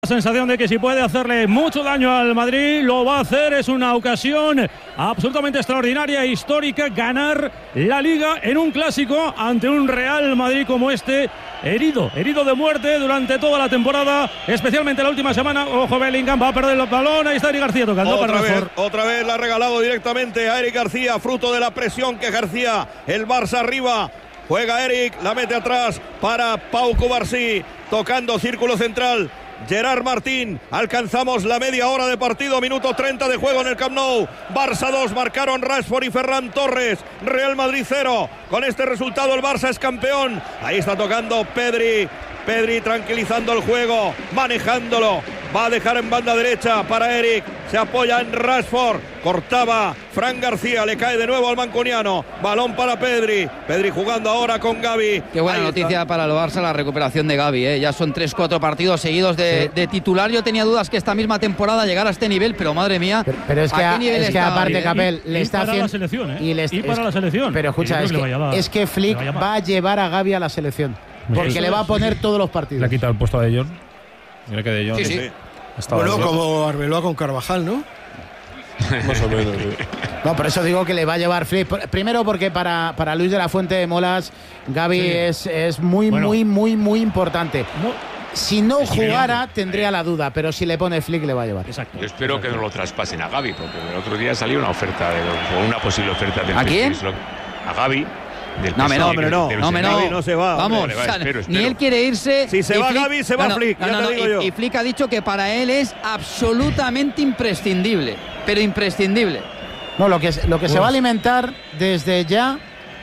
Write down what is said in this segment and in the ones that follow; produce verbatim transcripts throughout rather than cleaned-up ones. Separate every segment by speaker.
Speaker 1: La sensación de que si puede hacerle mucho daño al Madrid, lo va a hacer. Es una ocasión absolutamente extraordinaria e histórica ganar la Liga en un clásico ante un Real Madrid como este, herido, herido de muerte durante toda la temporada, especialmente la última semana. Ojo, Bellingham va a perder el balón. Ahí está Eric García tocando
Speaker 2: otra
Speaker 1: para
Speaker 2: vez,
Speaker 1: Rashford.
Speaker 2: Otra vez la ha regalado directamente a Eric García, fruto de la presión que ejercía el Barça arriba. Juega Eric, la mete atrás para Pau Cubarsí, tocando círculo central. Gerard Martín, alcanzamos la media hora de partido, minuto treinta de juego en el Camp Nou. Barça dos, marcaron Rashford y Ferran Torres. Real Madrid cero. Con este resultado el Barça es campeón. Ahí está tocando Pedri. Pedri tranquilizando el juego, manejándolo. Va a dejar en banda derecha para Eric. Se apoya en Rashford. Cortaba Fran García. Le cae de nuevo al mancuniano. Balón para Pedri. Pedri jugando ahora con Gavi.
Speaker 3: Qué buena
Speaker 2: Ahí
Speaker 3: noticia
Speaker 2: está.
Speaker 3: para el Barça la recuperación de Gavi, ¿eh? Ya son tres cuatro partidos seguidos de, sí. de titular. Yo tenía dudas que esta misma temporada llegara a este nivel, pero madre mía.
Speaker 4: Pero, pero es que, a, es que aparte,
Speaker 1: ¿eh?
Speaker 4: Capel,
Speaker 1: y,
Speaker 4: le
Speaker 1: y
Speaker 4: está
Speaker 1: para
Speaker 4: haciendo.
Speaker 1: La selección, ¿eh?
Speaker 4: Y, les,
Speaker 1: y para
Speaker 4: es,
Speaker 1: la selección.
Speaker 4: Pero escucha, es que, que es que Flick va a llevar a Gavi a la selección. Porque
Speaker 1: Eso
Speaker 4: le va a poner
Speaker 1: sí.
Speaker 4: todos los partidos.
Speaker 5: Le ha quitado el puesto a De Jong. Mira que De Jong.
Speaker 3: Sí, sí.
Speaker 6: Bueno, como Arbeloa con Carvajal, ¿no?
Speaker 5: Más o menos. Sí.
Speaker 4: No, por eso digo que le va a llevar Flick. Primero porque para, para Luis de la Fuente de Molas, Gavi sí. es, es muy, bueno. muy, muy, muy importante. No. Si no jugara, tendría la duda, pero si le pone Flick, le va a llevar.
Speaker 7: Exacto. Yo espero Exacto. que no lo traspasen a Gavi, porque el otro día salió una oferta, de, o una posible oferta del
Speaker 3: ¿A quién?
Speaker 7: A Gavi.
Speaker 2: No, me no, pero no, no, me no, no se va.
Speaker 3: Vamos,
Speaker 2: hombre,
Speaker 3: o sea,
Speaker 2: espero, espero.
Speaker 3: ni él quiere irse.
Speaker 2: Si se va
Speaker 3: Flick,
Speaker 2: Gavi, se va
Speaker 3: no,
Speaker 2: Flick,
Speaker 3: no,
Speaker 2: ya
Speaker 3: no,
Speaker 2: te
Speaker 3: no,
Speaker 2: digo
Speaker 3: y,
Speaker 2: yo.
Speaker 3: y Flick ha dicho que para él es absolutamente imprescindible, pero imprescindible.
Speaker 4: No, lo que, lo que pues. se va a alimentar desde ya,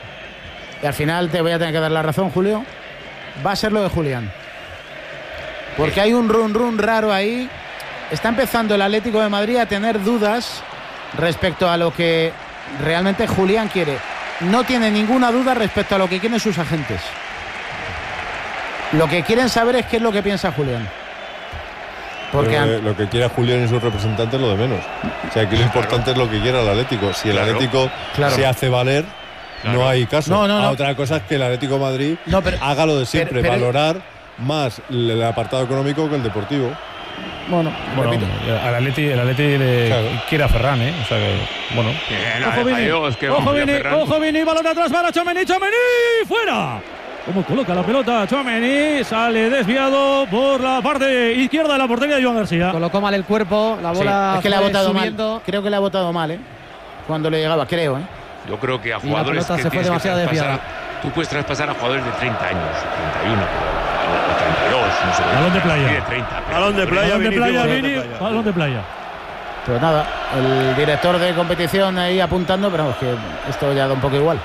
Speaker 4: y al final te voy a tener que dar la razón, Julio, va a ser lo de Julián. Porque hay un run run raro ahí. Está empezando el Atlético de Madrid a tener dudas respecto a lo que realmente Julián quiere. No tiene ninguna duda respecto a lo que quieren sus agentes. Lo que quieren saber es qué es lo que piensa Julián.
Speaker 5: Porque an... lo que quiera Julián y sus representantes es lo de menos. O sea, aquí lo importante claro. es lo que quiera el Atlético. Si el claro. Atlético claro. se hace valer, claro. no hay caso.
Speaker 4: No, no, no.
Speaker 5: Otra cosa es que el Atlético de Madrid
Speaker 4: no, pero,
Speaker 5: haga lo de siempre,
Speaker 4: pero, pero,
Speaker 5: valorar más el apartado económico que el deportivo.
Speaker 4: Bueno,
Speaker 5: bueno
Speaker 1: al Atleti, el Atleti le claro. quiere a Ferran, ¿eh? O sea que, bueno.
Speaker 7: Bien, ojo, Vini, Dios, que
Speaker 1: ojo, Vini, ojo, Vini, balón de atrás para Tchouaméni, Tchouaméni, fuera. ¿Cómo coloca la pelota Tchouaméni? Sale desviado por la parte izquierda de la portería de Joan García.
Speaker 8: Colocó mal el cuerpo, la bola
Speaker 4: sí, es que le ha botado
Speaker 8: subiendo.
Speaker 4: mal. Creo que le ha botado mal, ¿eh? Cuando le llegaba, creo, ¿eh?
Speaker 7: Yo creo que a jugadores
Speaker 8: que
Speaker 7: se
Speaker 8: fue demasiado desviada.
Speaker 7: Tú puedes traspasar a jugadores de treinta años, treinta y uno, o treinta y dos, no sé.
Speaker 1: Balón de playa.
Speaker 7: De treinta,
Speaker 2: balón de playa,
Speaker 1: balón de playa,
Speaker 2: Vini,
Speaker 1: Vini, balón de playa.
Speaker 4: Pero nada, el director de competición ahí apuntando, pero vamos, que esto ya da un poco igual.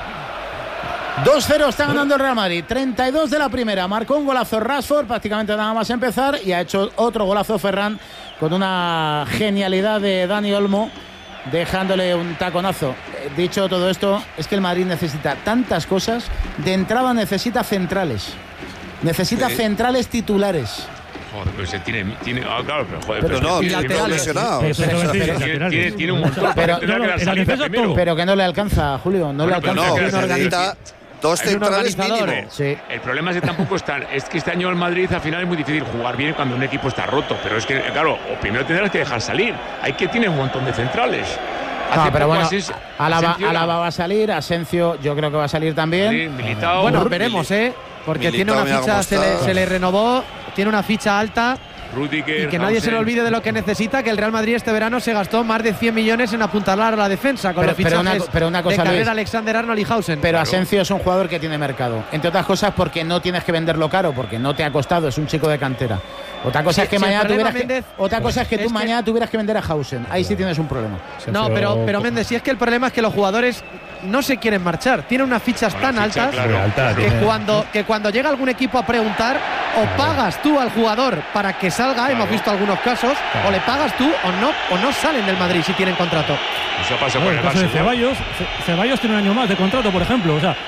Speaker 4: dos cero está ganando el Real Madrid, treinta y dos de la primera, marcó un golazo Rashford, prácticamente nada más empezar, y ha hecho otro golazo Ferran con una genialidad de Dani Olmo, dejándole un taconazo. Dicho todo esto, es que el Madrid necesita tantas cosas. De entrada necesita centrales, necesita sí. centrales titulares.
Speaker 7: Joder, pero se tiene, tiene ah, claro, pero joder,
Speaker 6: pero,
Speaker 7: pero
Speaker 6: no,
Speaker 7: tiene,
Speaker 6: tiene lesionado.
Speaker 7: Tiene, tiene, tiene un montón.
Speaker 4: Pero,
Speaker 7: pero, no,
Speaker 4: pero, pero que no le alcanza, Julio, no
Speaker 7: bueno,
Speaker 4: le alcanza.
Speaker 6: No,
Speaker 7: necesita
Speaker 6: dos centrales mínimo.
Speaker 4: Sí.
Speaker 7: El problema es que tampoco están. Es que este año el Madrid al final es muy difícil jugar bien cuando un equipo está roto. Pero es que, claro, o primero tendrás que dejar salir. Hay que tener un montón de centrales.
Speaker 4: No, pero bueno, Alaba, Alaba va a salir, Asensio yo creo que va a salir también.
Speaker 7: Sí, Militao,
Speaker 8: bueno, veremos, ¿eh? Porque Militao, tiene una ficha, se le, se le renovó, tiene una ficha alta.
Speaker 7: Rudiger,
Speaker 8: y que nadie
Speaker 7: Hausen.
Speaker 8: se le olvide de lo que necesita, que el Real Madrid este verano se gastó más de cien millones en apuntalar a la defensa con
Speaker 4: pero,
Speaker 8: los fichajes
Speaker 4: pero una, pero una cosa,
Speaker 8: de carrera
Speaker 4: Luis,
Speaker 8: Alexander Arnold y Hausen.
Speaker 4: Pero
Speaker 8: claro.
Speaker 4: Asensio es un jugador que tiene mercado, entre otras cosas porque no tienes que venderlo caro, porque no te ha costado, es un chico de cantera. Otra cosa sí, es que sí, mañana tuvieras Méndez, que, otra cosa es que tú es mañana que, tuvieras que vender a Hausen. Ahí sí tienes un problema.
Speaker 8: No, pero, pero Méndez, si es que el problema es que los jugadores no se quieren marchar. Tienen unas fichas
Speaker 7: Una
Speaker 8: tan
Speaker 7: ficha,
Speaker 8: altas
Speaker 7: claro,
Speaker 8: alta, que, cuando, que cuando llega algún equipo a preguntar, o pagas tú al jugador para que salga, claro. hemos visto algunos casos, claro. o le pagas tú o no, o no salen del Madrid si tienen contrato.
Speaker 7: Eso pasa
Speaker 1: bueno,
Speaker 7: por el
Speaker 1: caso de Ceballos, Ceballos tiene un año más de contrato, por ejemplo. O sea,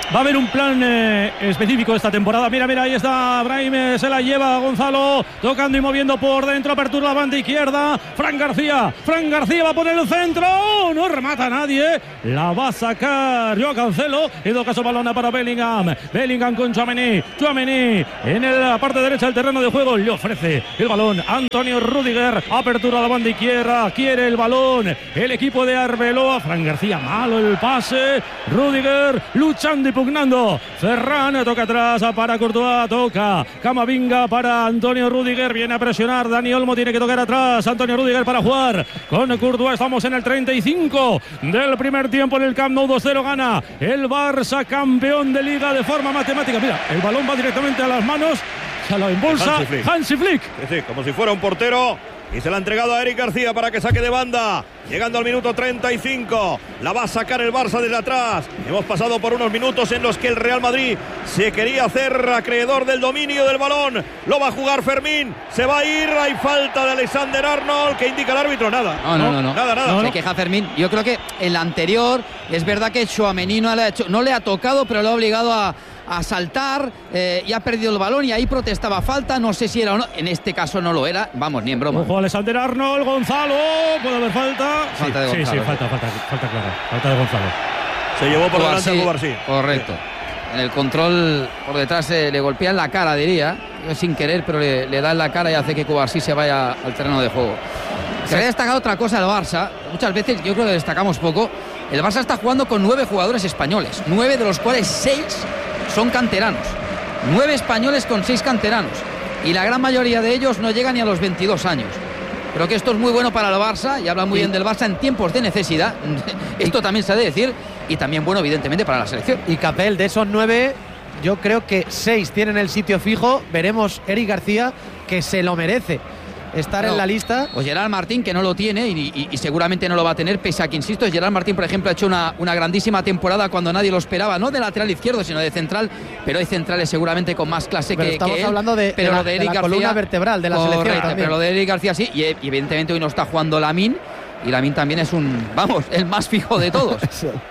Speaker 1: Va a haber un plan eh, específico esta temporada. Mira, mira, ahí está Brahim, eh, se la lleva Gonzalo, tocando y moviendo por dentro, apertura la banda izquierda. Fran García, Fran García va a poner el centro, no remata a nadie, la va a sacar Joao Cancelo. En todo caso, balona para Bellingham. Bellingham con Tchouaméni, Tchouaméni en la parte derecha del terreno de juego, le ofrece el balón Antonio Rüdiger, apertura a la banda izquierda, quiere el balón el equipo de Arbeloa. Fran García, malo el pase, Rüdiger luchando y pugnando. Ferran toca atrás para Courtois, toca Camavinga para Antonio Rüdiger, viene a presionar Dani Olmo, tiene que tocar atrás Antonio Rüdiger para jugar con Courtois. Estamos en el treinta y cinco del primer tiempo en el Camp Nou. Dos cero gana el Barça, campeón de Liga de forma matemática. Mira, el balón va directamente a las manos, se lo impulsa Hansi Flick, Hansi Flick.
Speaker 2: Sí, sí, como si fuera un portero. Y se la ha entregado a Eric García para que saque de banda. Llegando al minuto treinta y cinco. La va a sacar el Barça desde atrás. Hemos pasado por unos minutos en los que el Real Madrid se quería hacer acreedor del dominio del balón. Lo va a jugar Fermín. Se va a ir. Hay falta de Alexander Arnold. ¿Qué indica el árbitro? Nada.
Speaker 3: No, no, no. no.
Speaker 2: Nada, nada.
Speaker 3: No, se queja Fermín. Yo creo que el anterior, es verdad que Tchouaméni no le ha hecho, no le ha tocado, pero lo ha obligado a a saltar eh, y ha perdido el balón y ahí protestaba falta, no sé si era o no, en este caso no lo era, vamos, ni en broma.
Speaker 1: Ojo, Alexander Arnold, Gonzalo, puede haber falta.
Speaker 3: Falta
Speaker 1: sí,
Speaker 3: de Gonzalo.
Speaker 1: Sí, sí, falta, falta, falta clara, falta de Gonzalo.
Speaker 2: Se llevó por delante a Cubarsí.
Speaker 3: Correcto. En el control por detrás eh, le golpea en la cara, diría, sin querer, pero le, le da en la cara y hace que Cubarsí se vaya al terreno de juego. Se había destacado otra cosa al Barça, muchas veces yo creo que destacamos poco. El Barça está jugando con nueve jugadores españoles, nueve de los cuales seis son canteranos. Nueve españoles con seis canteranos. Y la gran mayoría de ellos no llegan ni a los veintidós años. Creo que esto es muy bueno para el Barça y habla muy bien del Barça en tiempos de necesidad. Esto también se ha de decir. Y también bueno, evidentemente, para la selección.
Speaker 8: Y Capel, de esos nueve, yo creo que seis tienen el sitio fijo. Veremos Eric García, que se lo merece estar no, en la lista.
Speaker 3: O Gerard Martín, que no lo tiene y, y, y seguramente no lo va a tener, pese a que, insisto, Gerard Martín, por ejemplo, ha hecho una, una grandísima temporada cuando nadie lo esperaba, no de lateral izquierdo, sino de central, pero hay centrales seguramente con más clase
Speaker 8: pero
Speaker 3: que,
Speaker 8: estamos
Speaker 3: que él,
Speaker 8: hablando de,
Speaker 3: pero
Speaker 8: de, la,
Speaker 3: lo de, Eric
Speaker 8: de la
Speaker 3: García,
Speaker 8: columna vertebral de la
Speaker 3: correcto,
Speaker 8: selección también.
Speaker 3: Pero lo de Eric García sí, y, y evidentemente hoy no está jugando Lamine, y Lamine también es un, vamos, el más fijo de todos.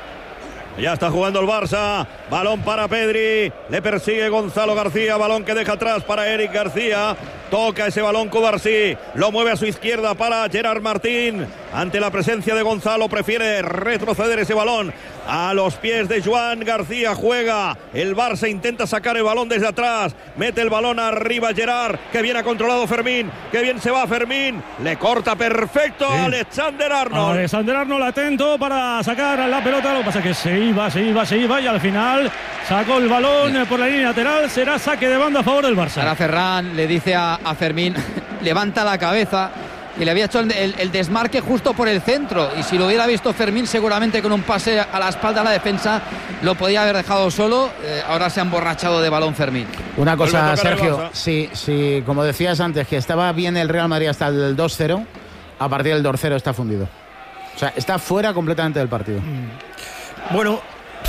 Speaker 2: Ya está jugando el Barça, balón para Pedri, le persigue Gonzalo García, balón que deja atrás para Eric García, toca ese balón Cubarsí, lo mueve a su izquierda para Gerard Martín, ante la presencia de Gonzalo prefiere retroceder ese balón a los pies de Joan García, juega, el Barça intenta sacar el balón desde atrás, mete el balón arriba Gerard, que bien ha controlado Fermín, que bien se va Fermín, le corta perfecto sí. Alexander Arnold.
Speaker 1: Alexander Arnold atento para sacar la pelota, lo que pasa es que se iba, se iba, se iba y al final sacó el balón sí. por la línea lateral, será saque de banda a favor del Barça.
Speaker 3: Ahora Ferran le dice a, a Fermín, levanta la cabeza, y le había hecho el, el, el desmarque justo por el centro, y si lo hubiera visto Fermín seguramente con un pase a la espalda de la defensa lo podía haber dejado solo. eh, ahora se ha emborrachado de balón Fermín.
Speaker 4: Una cosa, Sergio, sí, sí, como decías antes, que estaba bien el Real Madrid hasta el dos cero, a partir del dos cero está fundido, o sea, está fuera completamente del partido.
Speaker 6: Bueno,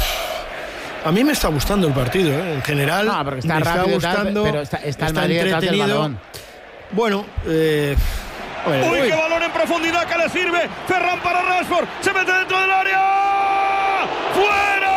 Speaker 6: a mí me está gustando el partido, ¿eh? En general.
Speaker 4: No, porque está
Speaker 6: me
Speaker 4: rápido,
Speaker 6: está gustando,
Speaker 4: tal, pero está, está,
Speaker 6: está
Speaker 4: el Madrid
Speaker 6: entretenido.
Speaker 4: Del balón.
Speaker 6: Bueno, eh, bueno,
Speaker 2: uy,
Speaker 6: uy,
Speaker 2: qué balón en profundidad que le sirve. Ferran para Rashford, se mete dentro del área. ¡Fuera!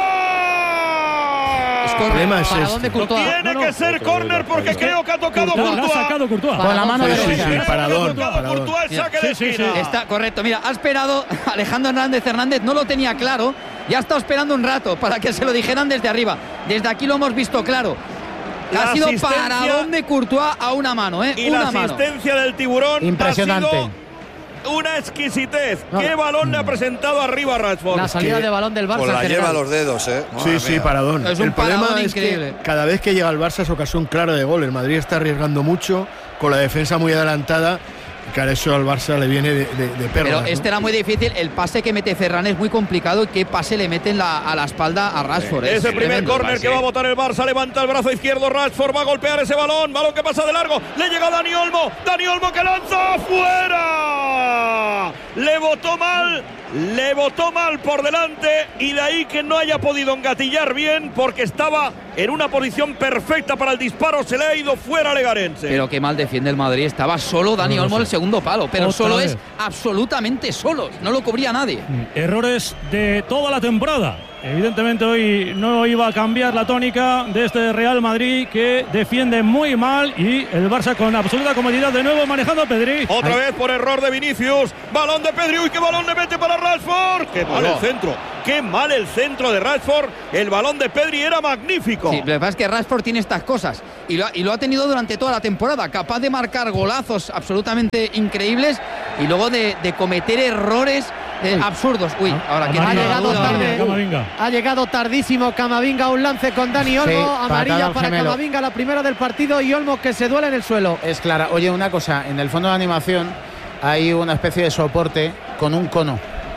Speaker 3: Es córner.
Speaker 6: ¿Para
Speaker 3: este.
Speaker 6: dónde Courtois? Tiene no, no. que ser córner porque es creo que ha tocado
Speaker 1: Courtois.
Speaker 6: Courtois.
Speaker 1: Ha sacado Courtois.
Speaker 4: Con la mano
Speaker 6: sí,
Speaker 4: derecha.
Speaker 6: Sí, sí, paradón,
Speaker 2: paradón. Courtois, saque
Speaker 1: sí,
Speaker 2: de
Speaker 1: sí,
Speaker 2: esquina.
Speaker 1: sí.
Speaker 3: Está correcto, mira, ha esperado Alejandro Hernández Hernández, no lo tenía claro, ya ha estado esperando un rato para que se lo dijeran desde arriba. Desde aquí lo hemos visto claro. La ha sido paradón de Courtois a una mano, ¿eh?
Speaker 2: Y
Speaker 3: una
Speaker 2: la asistencia mano. del tiburón
Speaker 4: impresionante.
Speaker 2: Ha sido una exquisitez.
Speaker 8: No.
Speaker 2: ¿Qué balón le ha presentado arriba a Rashford?
Speaker 8: La salida de balón del Barça.
Speaker 9: Con la lleva a los dedos, ¿eh?
Speaker 6: Sí, sí, paradón.
Speaker 3: Es un
Speaker 6: el problema
Speaker 3: paradón
Speaker 6: es
Speaker 3: increíble.
Speaker 6: que cada vez que llega el Barça es ocasión clara de gol. El Madrid está arriesgando mucho, con la defensa muy adelantada. Claro, eso al Barça le viene de, de, de perlas,
Speaker 3: Pero
Speaker 6: ¿no?
Speaker 3: este era muy difícil. El pase que mete Ferran es muy complicado. ¿Qué pase le meten la, a la espalda a Rashford?
Speaker 2: Es
Speaker 3: Es
Speaker 2: el primer
Speaker 3: tremendo.
Speaker 2: córner que va a botar el Barça. Levanta el brazo izquierdo. Rashford va a golpear ese balón. Balón que pasa de largo. Le llega Dani Olmo. Dani Olmo que lanza fuera. Le botó mal. Le botó mal por delante. Y de ahí que no haya podido engatillar bien porque estaba en una posición perfecta para el disparo. Se le ha ido fuera a Legarense.
Speaker 3: Pero qué mal defiende el Madrid. Estaba solo Dani Olmo en el segundo palo. Pero
Speaker 1: Otra
Speaker 3: solo
Speaker 1: vez.
Speaker 3: es absolutamente solo. No lo cubría nadie.
Speaker 1: Errores de toda la temporada. evidentemente hoy no iba a cambiar la tónica de este Real Madrid, que defiende muy mal, y el Barça con absoluta comodidad de nuevo manejando a Pedri.
Speaker 2: Otra Ay. vez por error de Vinicius, balón de Pedri, uy, qué balón le mete para Rashford, qué mal el centro, qué mal el centro de Rashford, el balón de Pedri era magnífico.
Speaker 3: Sí, lo que pasa es que Rashford tiene estas cosas y lo, y lo ha tenido durante toda la temporada, capaz de marcar golazos absolutamente increíbles y luego de, de cometer errores Eh, absurdos. Uy, ahora que
Speaker 8: ha llegado tarde, ha llegado tardísimo Camavinga, un lance con Dani Olmo, sí, amarilla para gemelo. Camavinga, la primera del partido, y Olmo que se duele en el suelo.
Speaker 4: Es clara. Oye, una cosa, en el fondo de animación hay una especie de soporte con un cono.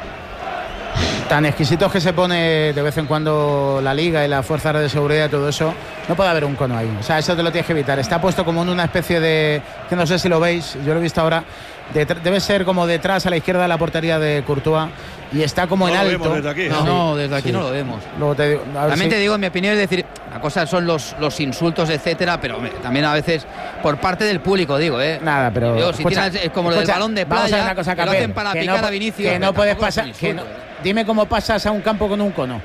Speaker 4: Tan exquisitos que se pone de vez en cuando la Liga y las fuerzas de seguridad y todo eso, no puede haber un cono ahí. O sea, eso te lo tienes que evitar. Está puesto como en una especie de, que no sé si lo veis, yo lo he visto ahora, de, debe ser como detrás a la izquierda de la portería de Courtois, y está como
Speaker 2: no
Speaker 4: en
Speaker 2: lo
Speaker 4: alto.
Speaker 2: Vemos desde aquí.
Speaker 3: No, no, desde aquí sí. no lo vemos.
Speaker 4: Te digo,
Speaker 3: también
Speaker 4: si...
Speaker 3: te digo, en mi opinión, es decir, la cosa son los, los insultos, etcétera, pero hombre, también a veces por parte del público, digo, ¿eh?
Speaker 4: Nada, pero
Speaker 3: digo, si
Speaker 4: escucha,
Speaker 3: tienes, es como
Speaker 4: escucha,
Speaker 3: lo del balón de playa,
Speaker 4: una cosa,
Speaker 3: que lo hacen para picar
Speaker 4: no,
Speaker 3: a Vinicius.
Speaker 4: Que no puedes pasar. Que no, dime cómo pasas a un campo con un cono.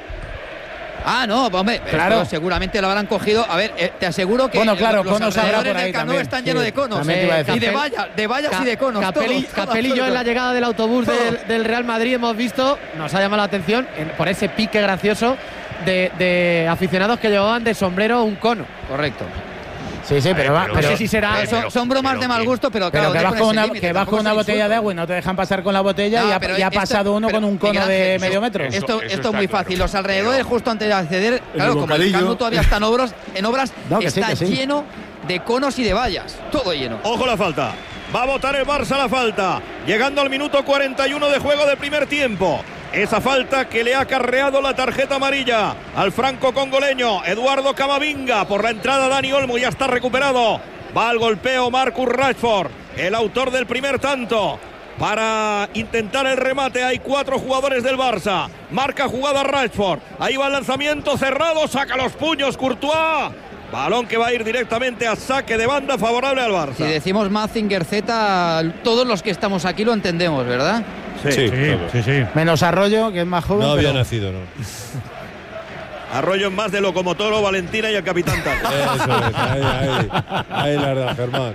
Speaker 3: Ah, no, hombre, claro. seguramente lo habrán cogido. A ver, eh, te aseguro que
Speaker 4: bueno, claro,
Speaker 3: los
Speaker 4: conos
Speaker 3: alrededores
Speaker 4: por ahí
Speaker 3: del Camp Nou
Speaker 4: también,
Speaker 3: están
Speaker 4: sí,
Speaker 3: llenos de conos. Eh, y de vallas, de vallas Ca y de conos.
Speaker 8: Capelli,
Speaker 3: todo, todo
Speaker 8: Capelli y yo en la llegada del autobús del, del Real Madrid hemos visto, nos ha llamado la atención en, por ese pique gracioso de, de aficionados que llevaban de sombrero un cono.
Speaker 3: Correcto.
Speaker 4: Sí, sí, pero, va,
Speaker 8: pero,
Speaker 4: pero
Speaker 8: no sé si será.
Speaker 3: Pero, son, son bromas
Speaker 8: pero,
Speaker 3: de mal gusto, pero,
Speaker 4: pero
Speaker 3: claro,
Speaker 4: que vas con una,
Speaker 3: límite,
Speaker 4: que vas con una botella de agua y no te dejan pasar con la botella, no, y ha, y ha
Speaker 3: esto,
Speaker 4: pasado uno con un cono de
Speaker 3: eso,
Speaker 4: medio metro.
Speaker 3: Esto,
Speaker 7: eso,
Speaker 3: esto
Speaker 7: eso
Speaker 3: es muy
Speaker 7: claro.
Speaker 3: fácil. Los alrededores, justo antes de acceder, claro, como el Camp Nou todavía está en obras, en obras
Speaker 4: no, que
Speaker 3: está
Speaker 4: sí, que sí.
Speaker 3: lleno de conos y de vallas. Todo lleno.
Speaker 2: Ojo la falta. Va a botar el Barça la falta. Llegando al minuto cuarenta y uno de juego del primer tiempo. Esa falta que le ha acarreado la tarjeta amarilla al franco congoleño Eduardo Camavinga. Por la entrada Dani Olmo, ya está recuperado. Va al golpeo Marcus Rashford, el autor del primer tanto. Para intentar el remate hay cuatro jugadores del Barça. Marca jugada Rashford. Ahí va el lanzamiento cerrado. Saca los puños Courtois. Balón que va a ir directamente a saque de banda favorable al Barça.
Speaker 3: Si decimos Mazinger Z, todos los que estamos aquí lo entendemos, ¿verdad?
Speaker 5: Sí, sí, sí,
Speaker 1: sí, sí.
Speaker 4: Menos Arroyo, que es más joven.
Speaker 5: No había
Speaker 4: pero...
Speaker 5: nacido, no.
Speaker 2: Arroyo en más de Locomotoro, Valentina y el capitán Tato.
Speaker 5: Eso es, ahí, ahí, ahí la verdad, Germán.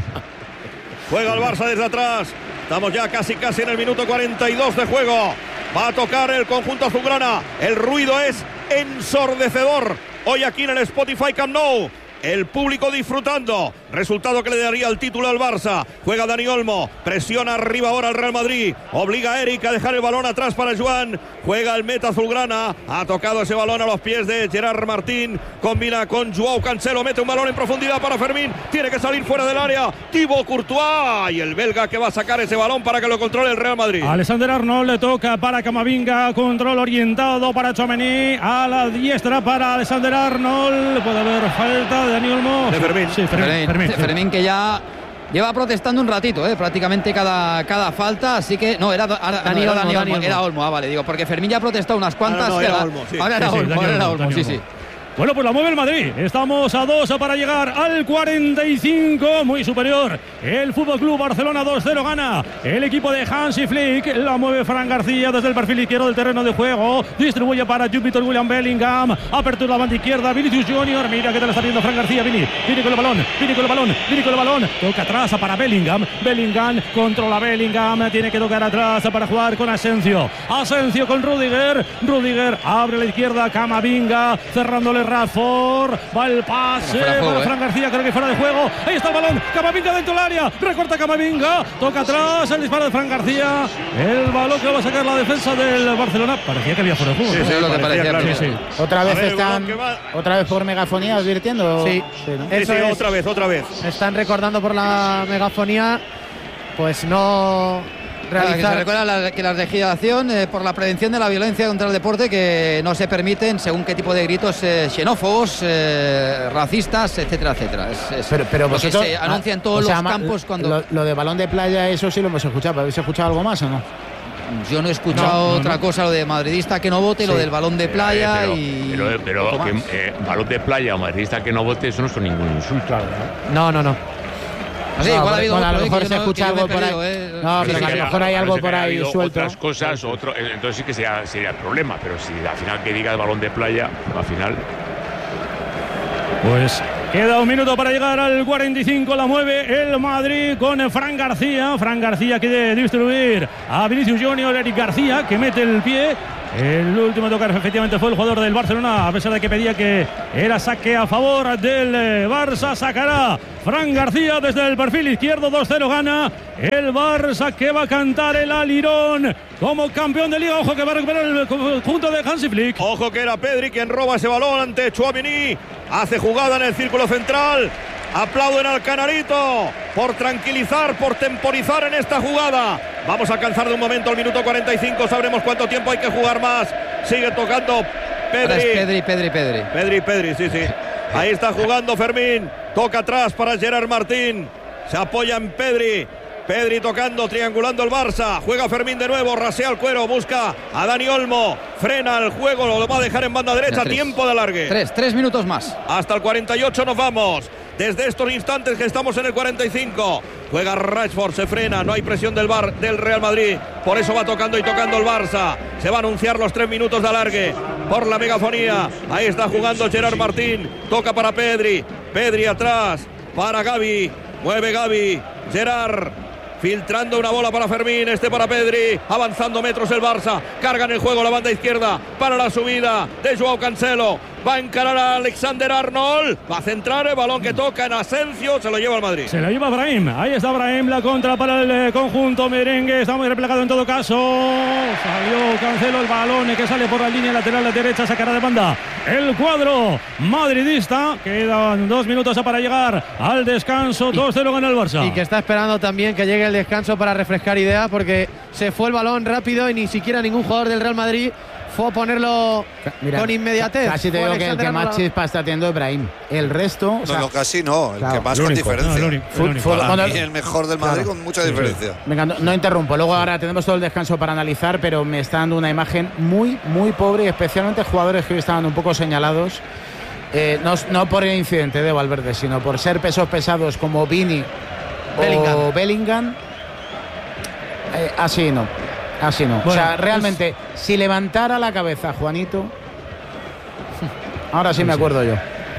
Speaker 2: Juega el Barça desde atrás. Estamos ya casi casi en el minuto cuarenta y dos de juego. Va a tocar el conjunto azulgrana. El ruido es ensordecedor. Hoy aquí en el Spotify Camp Nou. El público disfrutando. Resultado que le daría el título al Barça. Juega Dani Olmo. Presiona arriba ahora el Real Madrid. Obliga a Eric a dejar el balón atrás para Joan. Juega el meta azulgrana. Ha tocado ese balón a los pies de Gerard Martín. Combina con Joao Cancelo. Mete un balón en profundidad para Fermín. Tiene que salir fuera del área. Thibaut Courtois. Y el belga que va a sacar ese balón para que lo controle el Real Madrid.
Speaker 1: Alexander Arnold le toca para Camavinga. Control orientado para Tchouaméni. A la diestra para Alexander Arnold. Puede haber falta de Dani Olmo.
Speaker 2: De Fermín.
Speaker 1: Sí, Fermín,
Speaker 3: Fermín,
Speaker 1: Fermín, sí.
Speaker 3: Fermín que ya lleva protestando un ratito, ¿eh? Prácticamente cada, cada falta, así que no, era, era,
Speaker 8: Dani
Speaker 3: no, era,
Speaker 8: Olmo,
Speaker 3: Dani
Speaker 8: Dani
Speaker 3: Olmo,
Speaker 8: Olmo.
Speaker 3: era Olmo, ah, vale, digo, porque Fermín ya ha protestado unas cuantas.
Speaker 2: Ah, no, no,
Speaker 3: era,
Speaker 2: era Olmo, sí.
Speaker 3: Ahora era
Speaker 1: Sí, sí,
Speaker 3: Olmo,
Speaker 1: Dani
Speaker 3: ahora era
Speaker 1: Olmo,
Speaker 3: Olmo,
Speaker 1: Dani
Speaker 3: sí,
Speaker 1: Olmo.
Speaker 3: sí.
Speaker 1: Bueno, pues la mueve el Madrid. Estamos a dos para llegar al cuarenta y cinco. Muy superior. El F C Barcelona dos cero gana. El equipo de Hansi Flick. La mueve Fran García desde el perfil izquierdo del terreno de juego. Distribuye para Júpiter William Bellingham. Apertura la banda izquierda. Vinicius Junior. Mira que te la está viendo Fran García. Vini. Vini con el balón. Vini con el balón. Vini con el balón. Toca atrás para Bellingham. Bellingham controla Bellingham. Tiene que tocar atrás para jugar con Asensio. Asensio con Rudiger. Rudiger abre la izquierda. Camavinga. Cerrándole Rashford, va el pase
Speaker 3: bueno,
Speaker 1: para
Speaker 3: juego,
Speaker 1: Fran
Speaker 3: ¿eh?
Speaker 1: García, creo que fuera de juego. Ahí está el balón, Camavinga dentro del área, recorta Camavinga, toca atrás, el disparo de Fran García, el balón que va a sacar la defensa del Barcelona. Parecía que había fuera de juego.
Speaker 2: Sí,
Speaker 1: ¿no?
Speaker 2: sí,
Speaker 3: lo que parecía,
Speaker 2: claro.
Speaker 1: Sí, sí.
Speaker 4: Otra vez
Speaker 2: A ver,
Speaker 4: están,
Speaker 2: va...
Speaker 4: otra vez por megafonía advirtiendo.
Speaker 8: Sí,
Speaker 4: sí, ¿no?
Speaker 2: Sí,
Speaker 8: eso
Speaker 2: sí,
Speaker 8: es.
Speaker 2: otra vez, otra vez.
Speaker 8: Están recordando por la megafonía, pues no
Speaker 3: Claro, que se
Speaker 8: realizar.
Speaker 3: recuerda la, que la legislación eh, por la prevención de la violencia contra el deporte, que no se permiten según qué tipo de gritos eh, xenófobos, eh, racistas, etcétera, etcétera. Es, es
Speaker 4: Pero, pero
Speaker 3: lo que
Speaker 4: vosotros,
Speaker 3: se anuncia en todos
Speaker 4: o sea,
Speaker 3: los
Speaker 4: ma-
Speaker 3: campos cuando...
Speaker 4: Lo, lo de balón de playa, eso sí lo hemos escuchado. ¿Habéis escuchado algo más o no?
Speaker 3: Yo no he escuchado
Speaker 1: No, no,
Speaker 3: otra
Speaker 1: no.
Speaker 3: cosa, lo de madridista que no vote, lo
Speaker 4: Sí.
Speaker 3: del balón de playa
Speaker 7: pero,
Speaker 3: y...
Speaker 7: Pero, pero
Speaker 3: poco
Speaker 7: que,
Speaker 3: más.
Speaker 7: eh, balón de playa o madridista que no vote, eso no son ningún insulto.
Speaker 8: No, no, no.
Speaker 3: Así, no, igual ha habido
Speaker 4: bueno,
Speaker 3: otro,
Speaker 4: a lo mejor
Speaker 3: eh,
Speaker 4: se
Speaker 3: no,
Speaker 4: escucha algo por
Speaker 3: perdido,
Speaker 4: ahí.
Speaker 3: Eh.
Speaker 4: No, pero
Speaker 7: sí,
Speaker 4: que a lo mejor hay algo por ahí suelto.
Speaker 7: Otras cosas, otro, entonces sí que sería, sería el problema, pero si al final que diga el balón de playa, al final.
Speaker 1: Pues queda un minuto para llegar al cuarenta y cinco, la mueve el Madrid con Fran García. Fran García quiere distribuir a Vinicius Junior, Eric García, que mete el pie. El último a tocar efectivamente fue el jugador del Barcelona, a pesar de que pedía que era saque a favor del Barça. Sacará Fran García desde el perfil izquierdo, dos cero gana el Barça, que va a cantar el alirón como campeón de Liga. Ojo que va a recuperar el conjunto de Hansi Flick.
Speaker 2: Ojo que era Pedri quien roba ese balón ante Tchouaméni. Hace jugada en el círculo central. Aplauden al Canarito por tranquilizar, por temporizar en esta jugada. Vamos a alcanzar de un momento el minuto cuarenta y cinco. Sabremos cuánto tiempo hay que jugar más. Sigue tocando Pedri.
Speaker 3: Pedri, Pedri, Pedri.
Speaker 2: Pedri, Pedri, sí, sí. Ahí está jugando Fermín. Toca atrás para Gerard Martín. Se apoya en Pedri. Pedri tocando, triangulando el Barça. Juega Fermín de nuevo, rasea el cuero, busca a Dani Olmo. Frena el juego, lo va a dejar en banda derecha.
Speaker 3: Tres.
Speaker 2: Tiempo de alargue.
Speaker 3: Tres, tres minutos más.
Speaker 2: Hasta el cuarenta y ocho nos vamos. Desde estos instantes que estamos en el cuarenta y cinco. Juega Rashford, se frena, no hay presión del Bar, del Real Madrid. Por eso va tocando y tocando el Barça. Se va a anunciar los tres minutos de alargue por la megafonía. Ahí está jugando Gerard Martín. Toca para Pedri. Pedri atrás para Gavi. Mueve Gavi. Gerard. Filtrando una bola para Fermín, este para Pedri, avanzando metros el Barça, carga en el juego la banda izquierda para la subida de Joao Cancelo, va a encarar a Alexander Arnold, va a centrar el balón que toca en Asensio, se lo lleva al Madrid.
Speaker 1: Se lo lleva Brahim, ahí está Brahim, la contra para el eh, conjunto merengue, está muy replegado en todo caso, salió Cancelo, el balón que sale por la línea lateral derecha, sacará de banda el cuadro madridista. Quedan dos minutos para llegar al descanso, dos cero gana el Barça.
Speaker 8: Y que está esperando también que llegue el descanso para refrescar ideas, porque se fue el balón rápido y ni siquiera ningún jugador del Real Madrid fue a ponerlo Mira, con inmediatez.
Speaker 4: Casi te digo que el que más chispa está teniendo es Brahim. El resto.
Speaker 9: No,
Speaker 4: o sea,
Speaker 9: no, casi no. El
Speaker 4: claro,
Speaker 9: que más
Speaker 1: el
Speaker 9: con
Speaker 1: único,
Speaker 9: diferencia.
Speaker 1: No, el único, el único.
Speaker 9: Para
Speaker 4: cuando,
Speaker 9: mí el mejor del Madrid, claro, con mucha diferencia. Sí, sí.
Speaker 4: Venga, no, no interrumpo. Luego ahora tenemos todo el descanso para analizar, pero me está dando una imagen muy, muy pobre, y especialmente jugadores que hoy estaban un poco señalados. Eh, no, no por el incidente de Valverde, sino por ser pesos pesados como Vini Bellingham. o Bellingham. Eh, así no. Así no. Bueno, o sea, realmente, es... si levantara la cabeza Juanito. Ahora sí me acuerdo yo.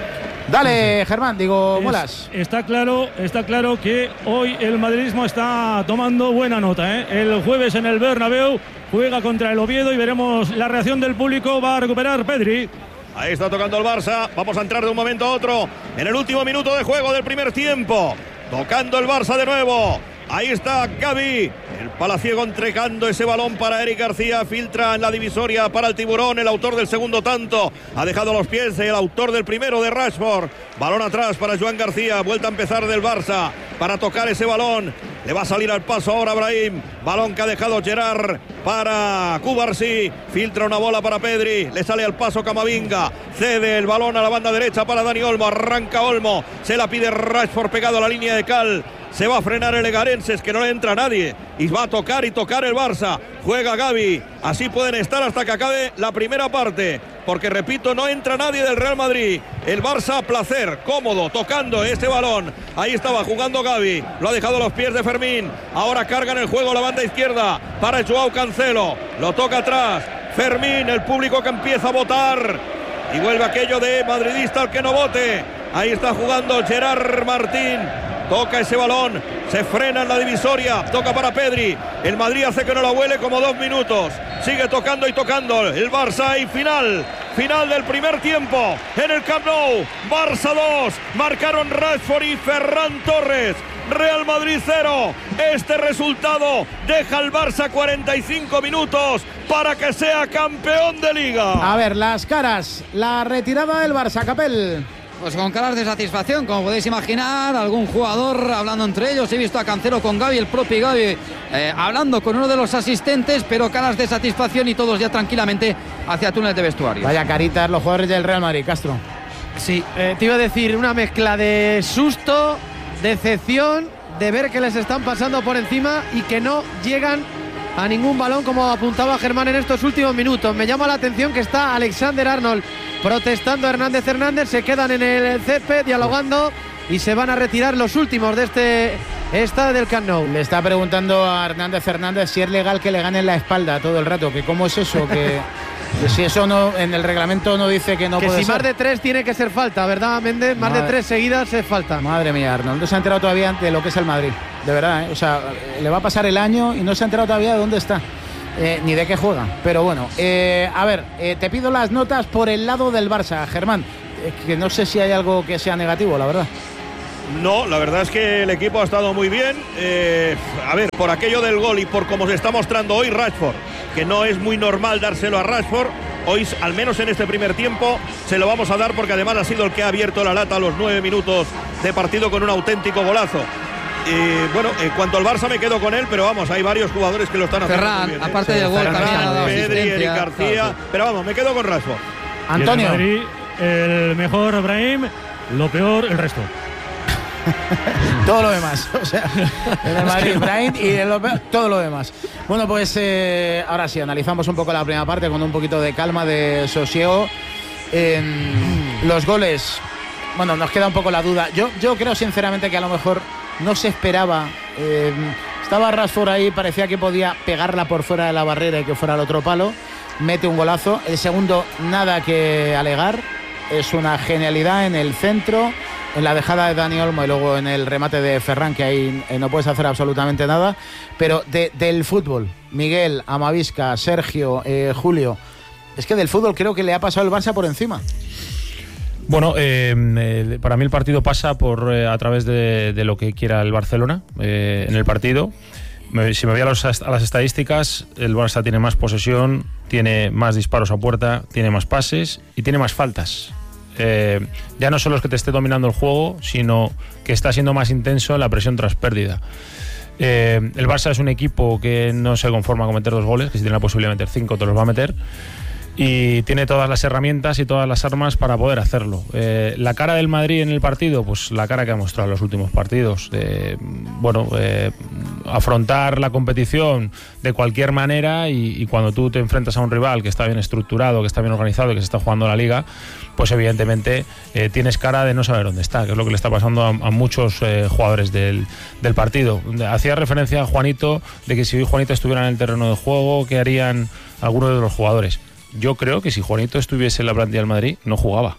Speaker 4: Dale, Germán, digo, Muelas.
Speaker 1: Está claro, está claro que hoy el madridismo está tomando buena nota, ¿eh? El jueves en el Bernabéu juega contra el Oviedo y veremos la reacción del público. Va a recuperar Pedri.
Speaker 2: Ahí está tocando el Barça. Vamos a entrar de un momento a otro en el último minuto de juego del primer tiempo. Tocando el Barça de nuevo. Ahí está Gavi, el palaciego entregando ese balón para Eric García, filtra en la divisoria para el tiburón, el autor del segundo tanto, ha dejado los pies el autor del primero de Rashford, balón atrás para Joan García, vuelta a empezar del Barça para tocar ese balón, le va a salir al paso ahora Brahim, balón que ha dejado Gerard para Cubarsí, filtra una bola para Pedri, le sale al paso Camavinga, cede el balón a la banda derecha para Dani Olmo, arranca Olmo, se la pide Rashford pegado a la línea de cal. Se va a frenar el Egarenses, que no le entra a nadie. Y va a tocar y tocar el Barça. Juega Gavi. Así pueden estar hasta que acabe la primera parte. Porque, repito, no entra nadie del Real Madrid. El Barça a placer, cómodo, tocando este balón. Ahí estaba jugando Gavi. Lo ha dejado a los pies de Fermín. Ahora carga en el juego la banda izquierda para Joao Cancelo. Lo toca atrás. Fermín, el público que empieza a votar. Y vuelve aquello de madridista al que no vote. Ahí está jugando Gerard Martín. Toca ese balón, se frena en la divisoria, toca para Pedri, el Madrid hace que no la huele como dos minutos, sigue tocando y tocando el Barça y final, final del primer tiempo en el Camp Nou, Barça dos, marcaron Rashford y Ferran Torres, Real Madrid cero, este resultado deja al Barça cuarenta y cinco minutos para que sea campeón de Liga.
Speaker 4: A ver, las caras, la retirada del Barça, Capel.
Speaker 3: Pues con caras de satisfacción, como podéis imaginar, algún jugador hablando entre ellos. He visto a Cancelo con Gavi, el propio Gavi eh, hablando con uno de los asistentes, pero caras de satisfacción y todos ya tranquilamente hacia túneles de vestuario.
Speaker 4: Vaya caritas los jugadores del Real Madrid, Castro.
Speaker 8: Sí, eh, te iba a decir una mezcla de susto, decepción, de ver que les están pasando por encima y que no llegan a ningún balón, como apuntaba Germán en estos últimos minutos. Me llama la atención que está Alexander Arnold protestando a Hernández Hernández, se quedan en el césped dialogando y se van a retirar los últimos de este estadio del Camp Nou.
Speaker 4: Le está preguntando a Hernández Hernández si es legal que le ganen la espalda todo el rato, que cómo es eso, que, que si eso no en el reglamento no dice que no
Speaker 8: que
Speaker 4: puede
Speaker 8: si
Speaker 4: ser.
Speaker 8: Más de tres tiene que ser falta, ¿verdad, Méndez? Más
Speaker 4: Madre,
Speaker 8: de tres seguidas es falta.
Speaker 4: Madre mía, Arnold, no se ha enterado todavía de lo que es el Madrid, de verdad, ¿eh? O sea, le va a pasar el año y no se ha enterado todavía de dónde está. Eh, ni de qué juega, pero bueno, eh, a ver, eh, te pido las notas por el lado del Barça, Germán, eh, que no sé si hay algo que sea negativo, la verdad.
Speaker 2: No, la verdad es que el equipo ha estado muy bien. Eh, a ver, por aquello del gol y por cómo se está mostrando hoy Rashford, que no es muy normal dárselo a Rashford, hoy, al menos en este primer tiempo, se lo vamos a dar porque además ha sido el que ha abierto la lata a los nueve minutos de partido con un auténtico golazo. Y bueno, en cuanto al Barça me quedo con él, pero vamos, hay varios jugadores que lo están haciendo
Speaker 3: Ferran,
Speaker 2: muy bien, ¿eh?
Speaker 3: aparte del gol,
Speaker 2: Ferran, Pedri, Eric García, claro, sí. Pero vamos, me quedo con Rashford.
Speaker 4: Antonio.
Speaker 1: El, Madrid, el mejor Brahim, lo peor el resto.
Speaker 4: Todo lo demás, o sea, en el Madrid, Brahim y en lo peor, todo lo demás. Bueno, pues eh, ahora sí, analizamos un poco la primera parte con un poquito de calma, de sosiego. Eh, los goles, bueno, nos queda un poco la duda. Yo, yo creo sinceramente que a lo mejor no se esperaba. Eh, estaba Rashford ahí, parecía que podía pegarla por fuera de la barrera y que fuera al otro palo. Mete un golazo. El segundo, nada que alegar. Es una genialidad en el centro, en la dejada de Dani Olmo y luego en el remate de Ferran, que ahí eh, no puedes hacer absolutamente nada. Pero de, del fútbol, Miguel, Amavisca, Sergio, eh, Julio, es que del fútbol creo que le ha pasado el Barça por encima.
Speaker 10: Bueno, eh, eh, para mí el partido pasa por eh, a través de, de lo que quiera el Barcelona eh, en el partido. Me, si me voy a, los, a las estadísticas, el Barça tiene más posesión, tiene más disparos a puerta, tiene más pases y tiene más faltas. Eh, ya no solo es que te esté dominando el juego, sino que está siendo más intenso en la presión tras pérdida. Eh, el Barça es un equipo que no se conforma con meter dos goles, que si tiene la posibilidad de meter cinco te los va a meter. Y tiene todas las herramientas y todas las armas para poder hacerlo. Eh, la cara del Madrid en el partido, pues la cara que ha mostrado en los últimos partidos. De, bueno, eh, afrontar la competición de cualquier manera y, y cuando tú te enfrentas a un rival que está bien estructurado, que está bien organizado, que se está jugando la liga, pues evidentemente eh, tienes cara de no saber dónde está, que es lo que le está pasando a, a muchos eh, jugadores del, del partido. Hacía referencia a Juanito de que si hoy Juanito estuviera en el terreno de juego, ¿qué harían algunos de los jugadores? Yo creo que si Juanito estuviese en la plantilla del Madrid, no jugaba.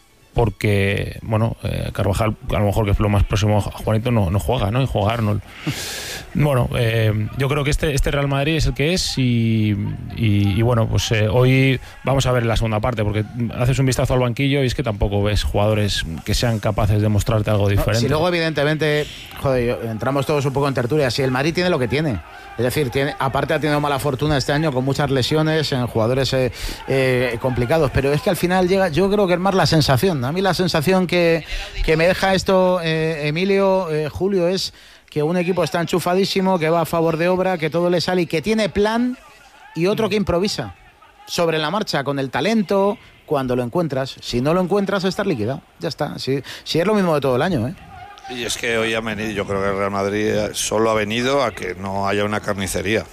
Speaker 10: Porque, bueno, eh, Carvajal, a lo mejor que es lo más próximo a Juanito, no, no juega, ¿no? Y juega Arnold. Bueno, eh, yo creo que este, este Real Madrid es el que es y, y, y bueno, pues eh, hoy vamos a ver la segunda parte, porque haces un vistazo al banquillo y es que tampoco ves jugadores que sean capaces de mostrarte algo diferente.
Speaker 4: No, si luego, evidentemente, joder, entramos todos un poco en tertulia, si el Madrid tiene lo que tiene. Es decir, tiene, aparte ha tenido mala fortuna este año con muchas lesiones en jugadores eh, eh, complicados, pero es que al final llega, yo creo que es más la sensación. A mí la sensación que, que me deja esto, eh, Emilio, eh, Julio, es que un equipo está enchufadísimo, que va a favor de obra, que todo le sale y que tiene plan, y otro que improvisa sobre la marcha con el talento cuando lo encuentras. Si no lo encuentras, estás liquidado. Ya está. Si, si es lo mismo de todo el año, ¿eh?
Speaker 9: Y es que hoy ha venido, yo creo que el Real Madrid solo ha venido a que no haya una carnicería.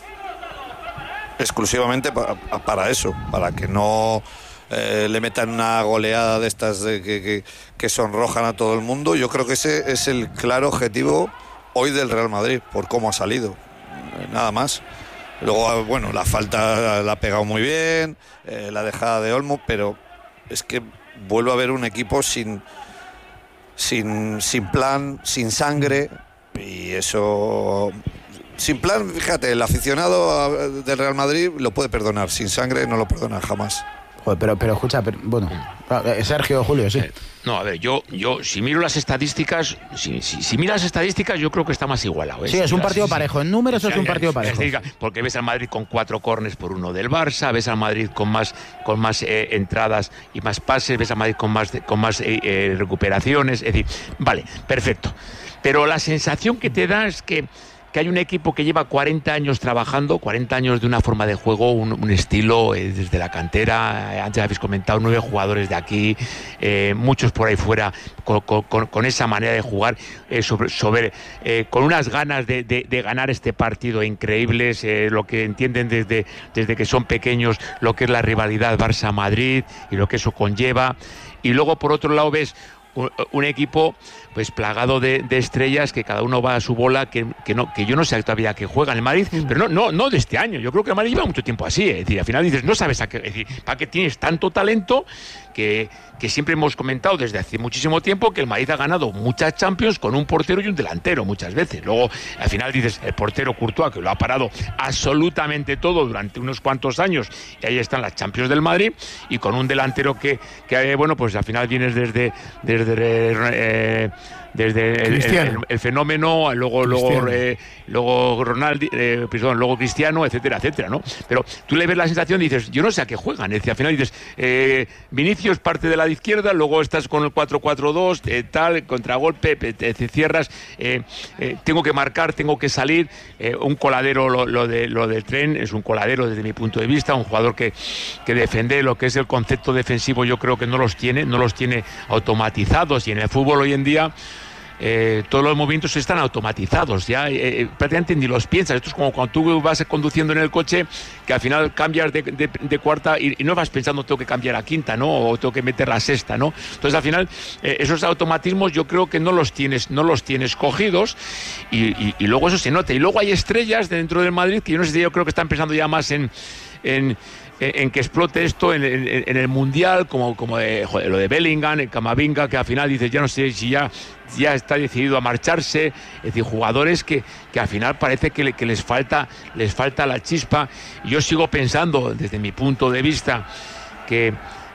Speaker 9: Exclusivamente para, para eso, para que no eh, le metan una goleada de estas de que, que, que sonrojan a todo el mundo. Yo creo que ese es el claro objetivo hoy del Real Madrid, por cómo ha salido. Nada más. Luego, bueno, la falta la ha pegado muy bien, eh, la dejada de Olmo, pero es que vuelvo a ver un equipo sin... Sin, sin plan, sin sangre, y eso... Sin plan, fíjate, el aficionado del Real Madrid lo puede perdonar, sin sangre no lo perdona jamás.
Speaker 4: Joder, pero, pero escucha, pero, bueno, Sergio, Julio, sí.
Speaker 7: Eh, no, a ver, yo, yo si miro las estadísticas, si, si, si miras las estadísticas, yo creo que está más igualado. ¿eh?
Speaker 4: Sí,
Speaker 7: si
Speaker 4: es un
Speaker 7: miras,
Speaker 4: partido
Speaker 7: sí,
Speaker 4: parejo. En números es un partido parejo.
Speaker 7: Porque ves al Madrid con cuatro córners por uno del Barça, ves al Madrid con más, con más eh, entradas y más pases, ves al Madrid con más, con más eh, eh, recuperaciones. Es decir, vale, perfecto. Pero la sensación que te da es que que hay un equipo que lleva cuarenta años trabajando, cuarenta años de una forma de juego, un, un estilo eh, desde la cantera. Eh, antes habéis comentado nueve jugadores de aquí, eh, muchos por ahí fuera con, con, con esa manera de jugar, eh, sobre, sobre eh, con unas ganas de, de, de ganar este partido increíbles, eh, lo que entienden desde, desde que son pequeños, lo que es la rivalidad Barça-Madrid y lo que eso conlleva. Y luego por otro lado ves un, un equipo pues plagado de, de estrellas, que cada uno va a su bola, que, que no que yo no sé todavía que juega en el Madrid, mm. pero no no no de este año. Yo creo que el Madrid lleva mucho tiempo así, es decir, al final dices, no sabes a qué, es decir, para qué tienes tanto talento que, que siempre hemos comentado desde hace muchísimo tiempo que el Madrid ha ganado muchas Champions con un portero y un delantero muchas veces. Luego, al final dices, el portero Courtois, que lo ha parado absolutamente todo durante unos cuantos años, y ahí están las Champions del Madrid, y con un delantero que, que bueno, pues al final vienes desde desde eh, desde el, el, el, el fenómeno, luego luego eh, luego Ronaldo, eh, perdón, luego Cristiano, etcétera, etcétera, ¿no? Pero tú le ves la sensación y dices, yo no sé a qué juegan, es decir, al final dices, eh, Vinicius parte de la izquierda, luego estás con el cuatro cuatro dos, eh, tal, contragolpe, te, te cierras, eh, eh, tengo que marcar, tengo que salir, eh, un coladero, lo, lo de lo del Tren es un coladero desde mi punto de vista, un jugador que, que defiende lo que es el concepto defensivo, yo creo que no los tiene, no los tiene automatizados, y en el fútbol hoy en día Eh, todos los movimientos están automatizados, ya eh, prácticamente ni los piensas. Esto es como cuando tú vas conduciendo en el coche, que al final cambias de, de, de cuarta y, y no vas pensando tengo que cambiar a quinta, ¿no? O tengo que meter la sexta, ¿no? Entonces al final eh, esos automatismos yo creo que no los tienes, no los tienes cogidos, y, y, y luego eso se nota. Y luego hay estrellas dentro del Madrid que yo no sé si yo creo que están pensando ya más en en en que explote esto en, en, en el Mundial, como, como de, joder, lo de Bellingham, el Camavinga, que al final dices, ya no sé si ya, ya está decidido a marcharse, es decir, jugadores que, que al final parece que, le, que les falta, les falta la chispa. Y yo sigo pensando, desde mi punto de vista, que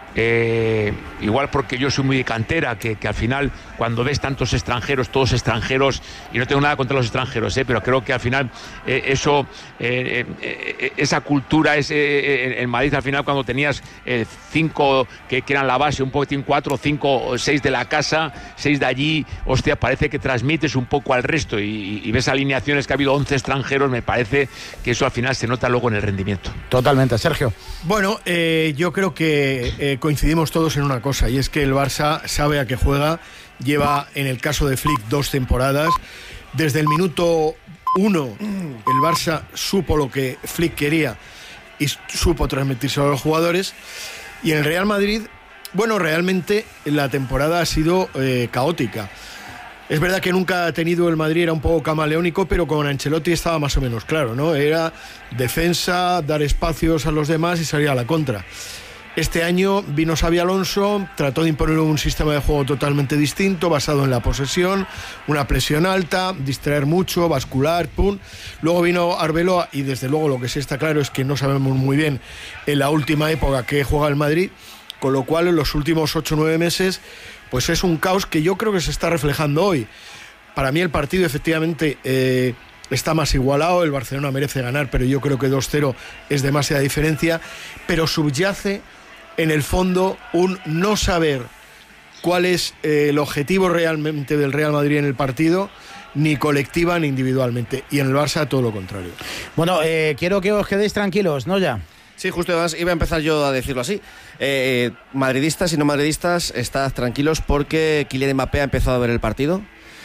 Speaker 7: Eh, igual porque yo soy muy de cantera, que, que al final cuando ves tantos extranjeros, todos extranjeros, y no tengo nada contra los extranjeros, eh, pero creo que al final eh, eso, eh, eh, esa cultura, ese, eh, en Madrid al final cuando tenías eh, cinco que, que eran la base, un poquitín cuatro, cinco, seis de la casa, seis de allí, hostia, parece que transmites un poco al resto, y, y ves alineaciones que ha habido once extranjeros, me parece que eso al final se nota luego en el rendimiento.
Speaker 4: Totalmente, Sergio.
Speaker 6: Bueno, eh, yo creo que eh, coincidimos todos en una cosa, y es que el Barça sabe a qué juega, lleva en el caso de Flick dos temporadas, desde el minuto uno el Barça supo lo que Flick quería y supo transmitírselo a los jugadores, y en el Real Madrid, bueno, realmente la temporada ha sido eh, caótica. Es verdad que nunca ha tenido el Madrid, era un poco camaleónico, pero con Ancelotti estaba más o menos claro, ¿no? Era defensa, dar espacios a los demás y salir a la contra. Este año vino Xabi Alonso, trató de imponer un sistema de juego totalmente distinto, basado en la posesión, una presión alta, distraer mucho, bascular, pum. Luego vino Arbeloa, y desde luego lo que sí está claro es que no sabemos muy bien en la última época que juega el Madrid, con lo cual en los últimos ocho o nueve meses pues es un caos que yo creo que se está reflejando hoy. Para mí el partido efectivamente eh, está más igualado, el Barcelona merece ganar, pero yo creo que dos cero es demasiada diferencia, pero subyace en el fondo un no saber cuál es eh, el objetivo realmente del Real Madrid en el partido, ni colectiva ni individualmente, y en el Barça todo lo contrario.
Speaker 4: Bueno, eh, quiero que os quedéis tranquilos, ¿no? Ya.
Speaker 11: Sí, justo, además iba a empezar yo a decirlo así. Eh, madridistas y no madridistas, estad tranquilos porque Kylian Mbappé ha empezado a ver el partido.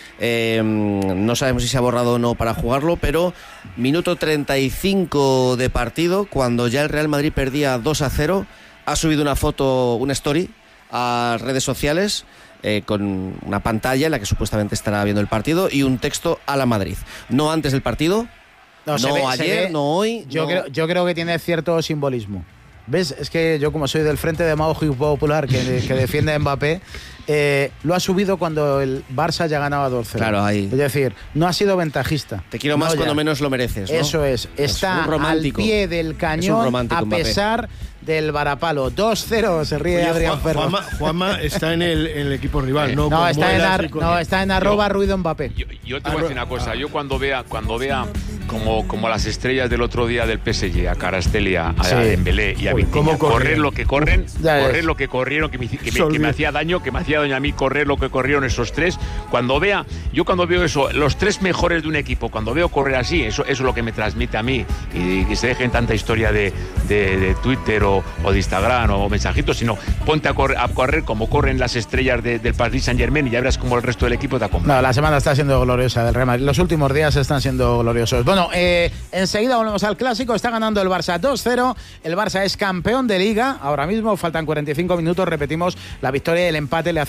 Speaker 11: Eh, no sabemos si se ha borrado o no para jugarlo, pero minuto treinta y cinco de partido, cuando ya el Real Madrid perdía dos a cero, ha subido una foto, una story a redes sociales eh, con una pantalla en la que supuestamente estará viendo el partido y un texto a la Madrid. No antes del partido, no, no ve, ayer, no hoy.
Speaker 4: Yo,
Speaker 11: no...
Speaker 4: Creo, yo creo que tiene cierto simbolismo. ¿Ves? Es que yo, como soy del Frente Demagógico Popular que, que defiende a Mbappé, eh, lo ha subido cuando el Barça ya ganaba dos cero.
Speaker 11: Claro, ahí.
Speaker 4: Es decir, no ha sido ventajista.
Speaker 11: Te quiero más no cuando menos lo mereces, ¿no?
Speaker 4: Eso es. Está es al pie del cañón a pesar del varapalo. dos cero, se ríe. Oye, Adrián Ferro.
Speaker 6: Juanma, Juanma está en el, en el equipo rival, ¿no?
Speaker 4: No, está en, ar, no está en arroba yo, Ruido Mbappé.
Speaker 7: Yo, yo te voy a decir una cosa. Yo cuando vea, cuando vea como, como las estrellas del otro día del P S G, a Kvaratskhelia, a, sí. a Dembélé y a Vitinha, correr lo que corren, Uf, correr es. lo que corrieron, que me, que, me, que me hacía daño, que me hacía daño a mí correr lo que corrieron esos tres. Cuando vea, yo cuando veo eso, los tres mejores de un equipo, cuando veo correr así, eso, eso es lo que me transmite a mí, y que se dejen tanta historia de, de, de Twitter o, o de Instagram o mensajitos, sino ponte a correr, a correr como corren las estrellas de, del Paris Saint-Germain y ya verás como el resto del equipo te acompaña.
Speaker 4: No, la semana está siendo gloriosa del Real Madrid. Los últimos días están siendo gloriosos. Bueno, eh, enseguida volvemos al clásico. Está ganando el Barça dos cero. El Barça es campeón de Liga. Ahora mismo faltan cuarenta y cinco minutos. Repetimos, la victoria y el empate le hace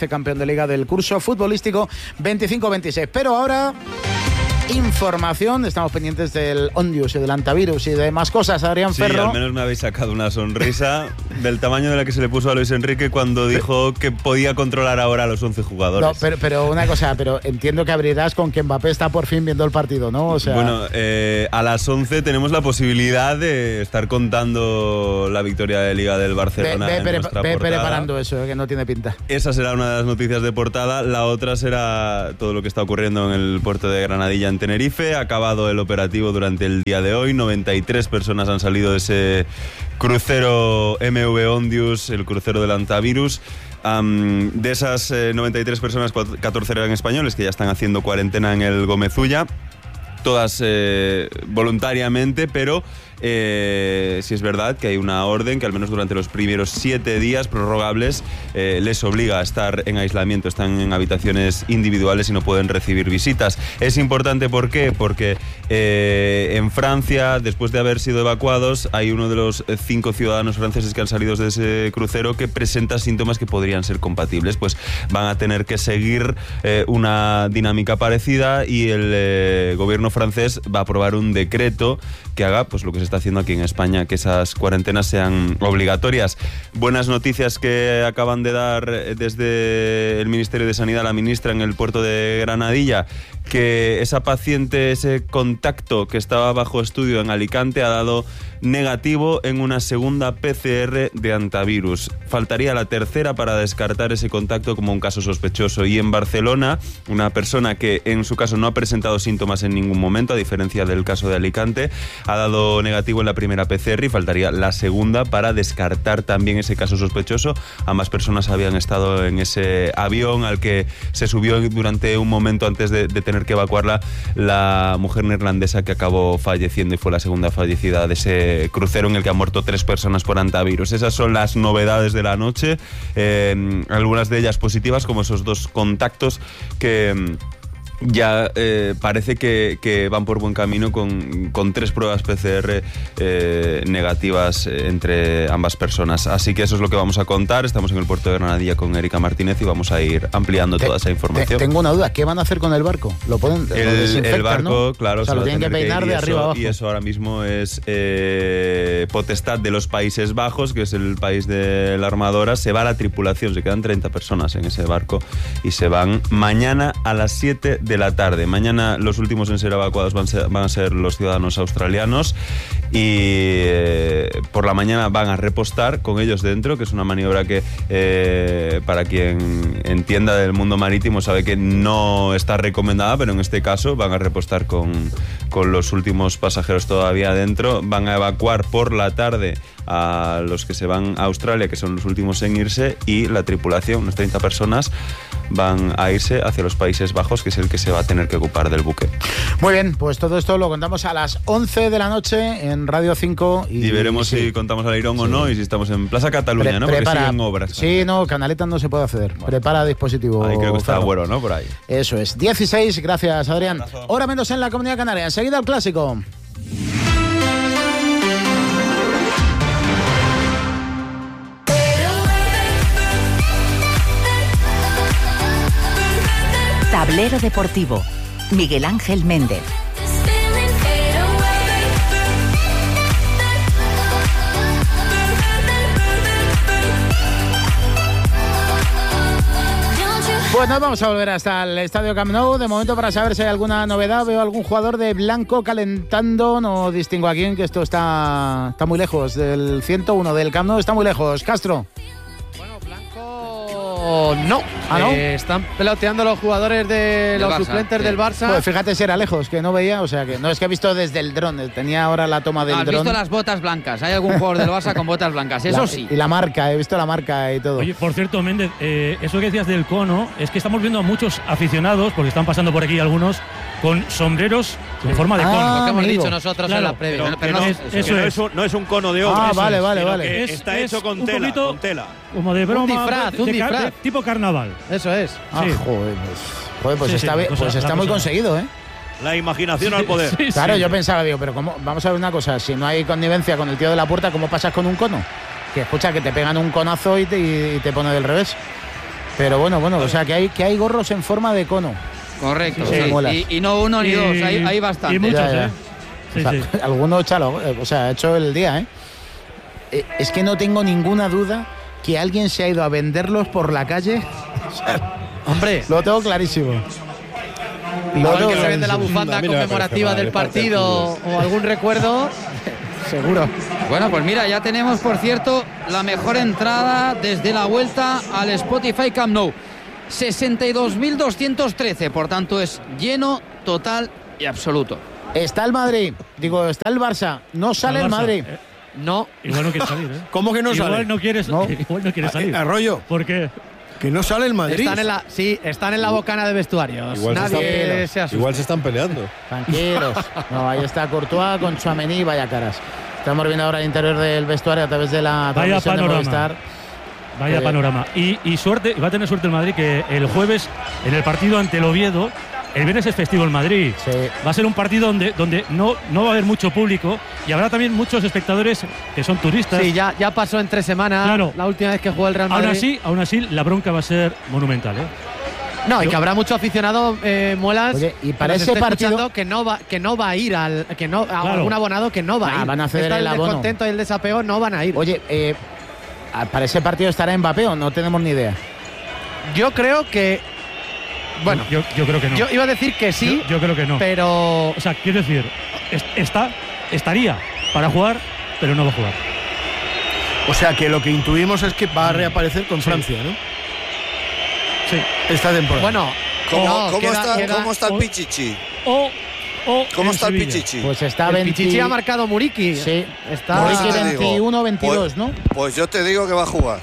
Speaker 4: Albacete campeón de Liga del curso futbolístico veinticinco veintiséis. Pero ahora... información, estamos pendientes del Ondius y del antivirus y de más cosas. Adrián
Speaker 12: sí,
Speaker 4: Ferro.
Speaker 12: Al menos me habéis sacado una sonrisa del tamaño de la que se le puso a Luis Enrique cuando dijo que podía controlar ahora a los once jugadores.
Speaker 4: No, pero, pero una cosa, pero entiendo que abrirás con que Mbappé está por fin viendo el partido, ¿no? O sea...
Speaker 12: Bueno, eh, a las once tenemos la posibilidad de estar contando la victoria de Liga del Barcelona.
Speaker 4: Ve, ve,
Speaker 12: en
Speaker 4: pre
Speaker 12: nuestra
Speaker 4: ve
Speaker 12: portada.
Speaker 4: preparando eso, eh, que no tiene pinta.
Speaker 12: Esa será una de las noticias de portada. La otra será todo lo que está ocurriendo en el puerto de Granadilla, en Tenerife. Ha acabado el operativo durante el día de hoy. noventa y tres personas han salido de ese crucero M V Ondius, el crucero del antivirus. Um, de esas eh, noventa y tres personas, catorce eran españoles que ya están haciendo cuarentena en el Gómez-Ulla. Todas eh, voluntariamente, pero eh, sí es verdad que hay una orden que al menos durante los primeros siete días prorrogables eh, les obliga a estar en aislamiento, están en habitaciones individuales y no pueden recibir visitas. Es importante, ¿por qué? Porque eh, en Francia, después de haber sido evacuados, hay uno de los cinco ciudadanos franceses que han salido de ese crucero que presenta síntomas que podrían ser compatibles, pues van a tener que seguir eh, una dinámica parecida y el eh, gobierno francés va a aprobar un decreto que haga pues lo que se está haciendo aquí en España, que esas cuarentenas sean obligatorias. Buenas noticias que acaban de dar desde el Ministerio de Sanidad la ministra en el puerto de Granadilla, que esa paciente, ese contacto que estaba bajo estudio en Alicante ha dado negativo en una segunda P C R de antivirus. Faltaría la tercera para descartar ese contacto como un caso sospechoso. Y en Barcelona, una persona que en su caso no ha presentado síntomas en ningún momento, a diferencia del caso de Alicante, ha dado negativo en la primera P C R y faltaría la segunda para descartar también ese caso sospechoso. Ambas personas habían estado en ese avión al que se subió durante un momento antes de, de tener que evacuarla la mujer neerlandesa que acabó falleciendo y fue la segunda fallecida de ese crucero en el que han muerto tres personas por antivirus. Esas son las novedades de la noche, eh, algunas de ellas positivas, como esos dos contactos que ya eh, parece que, que van por buen camino con, con tres pruebas P C R eh, negativas entre ambas personas. Así que eso es lo que vamos a contar. Estamos en el puerto de Granadilla con Erika Martínez y vamos a ir ampliando te, toda esa información.
Speaker 4: Te, tengo una duda, ¿qué van a hacer con el barco? ¿Lo pueden
Speaker 12: el,
Speaker 4: lo desinfectan,
Speaker 12: el barco,
Speaker 4: ¿no?
Speaker 12: claro,
Speaker 4: o sea,
Speaker 12: se
Speaker 4: lo tienen que peinar
Speaker 12: que
Speaker 4: de
Speaker 12: eso,
Speaker 4: arriba abajo.
Speaker 12: Y eso ahora mismo es eh, potestad de los Países Bajos, que es el país de la armadora. Se va la tripulación, se quedan treinta personas en ese barco y se van mañana a las siete de la tarde. Mañana los últimos en ser evacuados van a ser, van a ser los ciudadanos australianos y eh, por la mañana van a repostar con ellos dentro, que es una maniobra que eh, para quien entienda del mundo marítimo sabe que no está recomendada, pero en este caso van a repostar con, con los últimos pasajeros todavía dentro. Van a evacuar por la tarde a los que se van a Australia, que son los últimos en irse, y la tripulación, unas treinta personas, van a irse hacia los Países Bajos, que es el que se va a tener que ocupar del buque.
Speaker 4: Muy bien, pues todo esto lo contamos a las once de la noche en Radio cinco. Y,
Speaker 12: y veremos sí. si contamos al Airón sí. o no, y si estamos en Plaza Cataluña, Pre ¿no? Porque
Speaker 4: prepara,
Speaker 12: siguen obras.
Speaker 4: Sí, no, Canaletas no se puede acceder. Bueno. Prepara dispositivo.
Speaker 12: Ahí creo que está Agüero, ¿no? Por ahí.
Speaker 4: Eso es. dieciséis, gracias, Adrián. Hora menos en la Comunidad Canaria. Enseguida el clásico.
Speaker 13: Tablero Deportivo. Miguel Ángel Méndez.
Speaker 4: Pues nos vamos a volver hasta el Estadio Camp Nou. De momento, para saber si hay alguna novedad, veo algún jugador de blanco calentando. No distingo a quién, que esto está, está muy lejos del ciento uno del Camp Nou. Está muy lejos. Castro.
Speaker 8: No,
Speaker 4: ¿Ah, no?
Speaker 8: Eh, están peloteando los jugadores de los Barça, suplentes sí. del Barça.
Speaker 4: Pues fíjate si era lejos, que no veía, o sea que no es que he visto desde el dron, tenía ahora la toma del
Speaker 3: no, has
Speaker 4: dron.
Speaker 3: Has visto las botas blancas, hay algún jugador del Barça con botas blancas, eso
Speaker 4: la,
Speaker 3: sí.
Speaker 4: Y la marca, he visto la marca y todo.
Speaker 1: Oye, por cierto, Méndez, eh, eso que decías del cono, es que estamos viendo a muchos aficionados, porque están pasando por aquí algunos, con sombreros en forma de
Speaker 3: ah,
Speaker 1: cono.
Speaker 3: Lo que hemos amigo. dicho nosotros claro, en la previa.
Speaker 2: Pero, pero no, es, eso no, es. Es un, no es un cono de obra.
Speaker 4: Ah, vale, es, vale, vale.
Speaker 2: Es, está es hecho con tela,
Speaker 1: poquito,
Speaker 2: con tela.
Speaker 1: Como de broma.
Speaker 8: Un disfraz,
Speaker 1: de,
Speaker 8: un
Speaker 1: de,
Speaker 8: disfraz.
Speaker 1: De, tipo carnaval.
Speaker 8: Eso es.
Speaker 4: Ah, sí. joder, pues, joder, pues sí, está, sí, pues está muy conseguido, ¿eh?
Speaker 2: La imaginación sí, al poder.
Speaker 4: Sí, claro, yo pensaba, digo, pero ¿cómo? Vamos a ver una cosa, si no hay connivencia con el tío de la puerta, ¿cómo pasas con un cono? Que escucha que te pegan un conazo y te, y te pone del revés. Pero bueno, bueno, o sea que hay, que hay gorros en forma de cono.
Speaker 3: Correcto, sí, sí. Y, y no uno ni y, dos, hay, hay bastante.
Speaker 1: Y muchos,
Speaker 4: ya, ya.
Speaker 1: ¿eh? Sí,
Speaker 4: o sea,
Speaker 1: sí.
Speaker 4: Algunos chalo, o sea, ha hecho el día, ¿eh? ¿eh? Es que no tengo ninguna duda que alguien se ha ido a venderlos por la calle. O sea,
Speaker 8: hombre,
Speaker 4: lo tengo clarísimo.
Speaker 8: Igual que se vende la bufanda conmemorativa del partido o algún recuerdo, seguro.
Speaker 3: Bueno, pues mira, ya tenemos, por cierto, la mejor entrada desde la vuelta al Spotify Camp Nou. sesenta y dos mil doscientos trece, por tanto es lleno, total y absoluto.
Speaker 4: Está el Madrid, digo, está el Barça, no sale el,
Speaker 1: el
Speaker 4: Madrid.
Speaker 1: Eh,
Speaker 8: no.
Speaker 1: Igual no quiere salir, ¿eh?
Speaker 6: ¿Cómo que no
Speaker 1: igual
Speaker 6: sale?
Speaker 1: No quieres,
Speaker 6: no.
Speaker 1: Igual no quiere salir.
Speaker 6: Arroyo.
Speaker 1: ¿Por qué?
Speaker 6: Que no sale el Madrid.
Speaker 8: Están en la, sí, están en la bocana de vestuarios.
Speaker 5: Igual
Speaker 8: Nadie
Speaker 5: se,
Speaker 8: se asusta.
Speaker 5: igual se están peleando.
Speaker 4: Tranquilos. No, ahí está Courtois con Tchouaméni, vaya caras. Estamos viendo ahora el interior del vestuario a través de la
Speaker 1: vaya
Speaker 4: transmisión de Movistar.
Speaker 1: Vaya eh, panorama. Y, y suerte, va a tener suerte el Madrid que el jueves en el partido ante el Oviedo, el viernes es festivo en Madrid.
Speaker 4: Sí.
Speaker 1: Va a ser un partido donde, donde no, no va a haber mucho público y habrá también muchos espectadores que son turistas.
Speaker 8: Sí, ya, ya pasó en tres semanas. Claro. La última vez que jugó el Real Madrid.
Speaker 1: Aún así, aún así la bronca va a ser monumental, ¿eh?
Speaker 8: No, y que habrá mucho aficionado, eh, Muelas.
Speaker 4: Oye, y para ese partido
Speaker 8: que no va que no va a ir al que no
Speaker 1: claro.
Speaker 8: algún abonado que no va
Speaker 4: ah,
Speaker 8: a ir.
Speaker 4: Van a ceder
Speaker 8: Está
Speaker 4: el,
Speaker 8: el
Speaker 4: abono.
Speaker 8: descontento y el desapego no van a ir.
Speaker 4: Oye, eh, para ese partido estará Mbappé o no tenemos ni idea.
Speaker 8: Yo creo que bueno,
Speaker 1: yo, yo creo que no.
Speaker 8: Yo iba a decir que sí.
Speaker 1: Yo, yo creo que no.
Speaker 8: Pero
Speaker 1: o sea, quiero decir, está estaría para jugar, pero no va a jugar.
Speaker 6: O sea, que lo que intuimos es que va a reaparecer con sí. Francia, ¿no?
Speaker 1: Sí.
Speaker 6: Esta temporada.
Speaker 8: Bueno,
Speaker 9: ¿Cómo,
Speaker 8: no,
Speaker 9: ¿cómo,
Speaker 8: queda,
Speaker 9: está,
Speaker 8: queda,
Speaker 9: ¿cómo está el
Speaker 1: o,
Speaker 9: Pichichi?
Speaker 1: O, o
Speaker 9: ¿Cómo está
Speaker 1: Sevilla.
Speaker 9: el Pichichi?
Speaker 4: Pues está
Speaker 8: el
Speaker 4: veinte...
Speaker 8: Pichichi ha marcado Muriqui.
Speaker 4: Sí.
Speaker 8: Está
Speaker 4: Muriqui veintiuno veintidós,
Speaker 9: pues,
Speaker 4: ¿no?
Speaker 9: Pues yo te digo que va a jugar.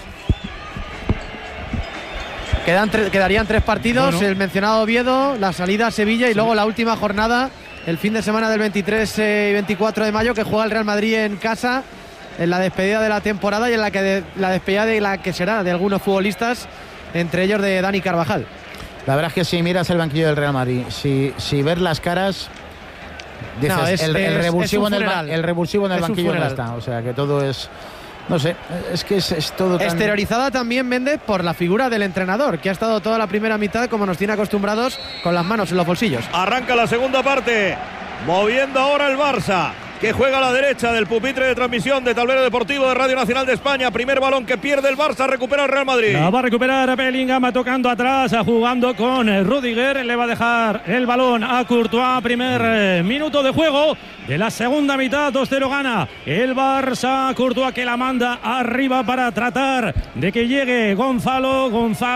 Speaker 8: Quedan tre quedarían tres partidos,
Speaker 1: bueno.
Speaker 8: el mencionado Oviedo, la salida a Sevilla y sí. luego la última jornada, el fin de semana del veintitrés y veinticuatro de mayo, que juega el Real Madrid en casa, en la despedida de la temporada y en la que de, la despedida de la que será de algunos futbolistas, entre ellos de Dani Carvajal.
Speaker 4: La verdad es que si miras el banquillo del Real Madrid, si, si ves las caras, dices, no, es, el, el,
Speaker 8: es,
Speaker 4: revulsivo
Speaker 8: es
Speaker 4: en el, el revulsivo en el banquillo no está, o sea que todo es... No sé, es que es, es todo tan...
Speaker 8: Exteriorizada también, Méndez, por la figura del entrenador, que ha estado toda la primera mitad, como nos tiene acostumbrados, con las manos en los bolsillos.
Speaker 2: Arranca la segunda parte, moviendo ahora el Barça, que juega a la derecha del pupitre de transmisión de Tablero Deportivo de Radio Nacional de España. Primer balón que pierde el Barça, recupera el Real Madrid.
Speaker 1: La va a recuperar Bellingham, tocando atrás, jugando con Rüdiger. Le va a dejar el balón a Courtois. Primer eh, minuto de juego de la segunda mitad. dos cero gana el Barça. Courtois que la manda arriba para tratar de que llegue Gonzalo.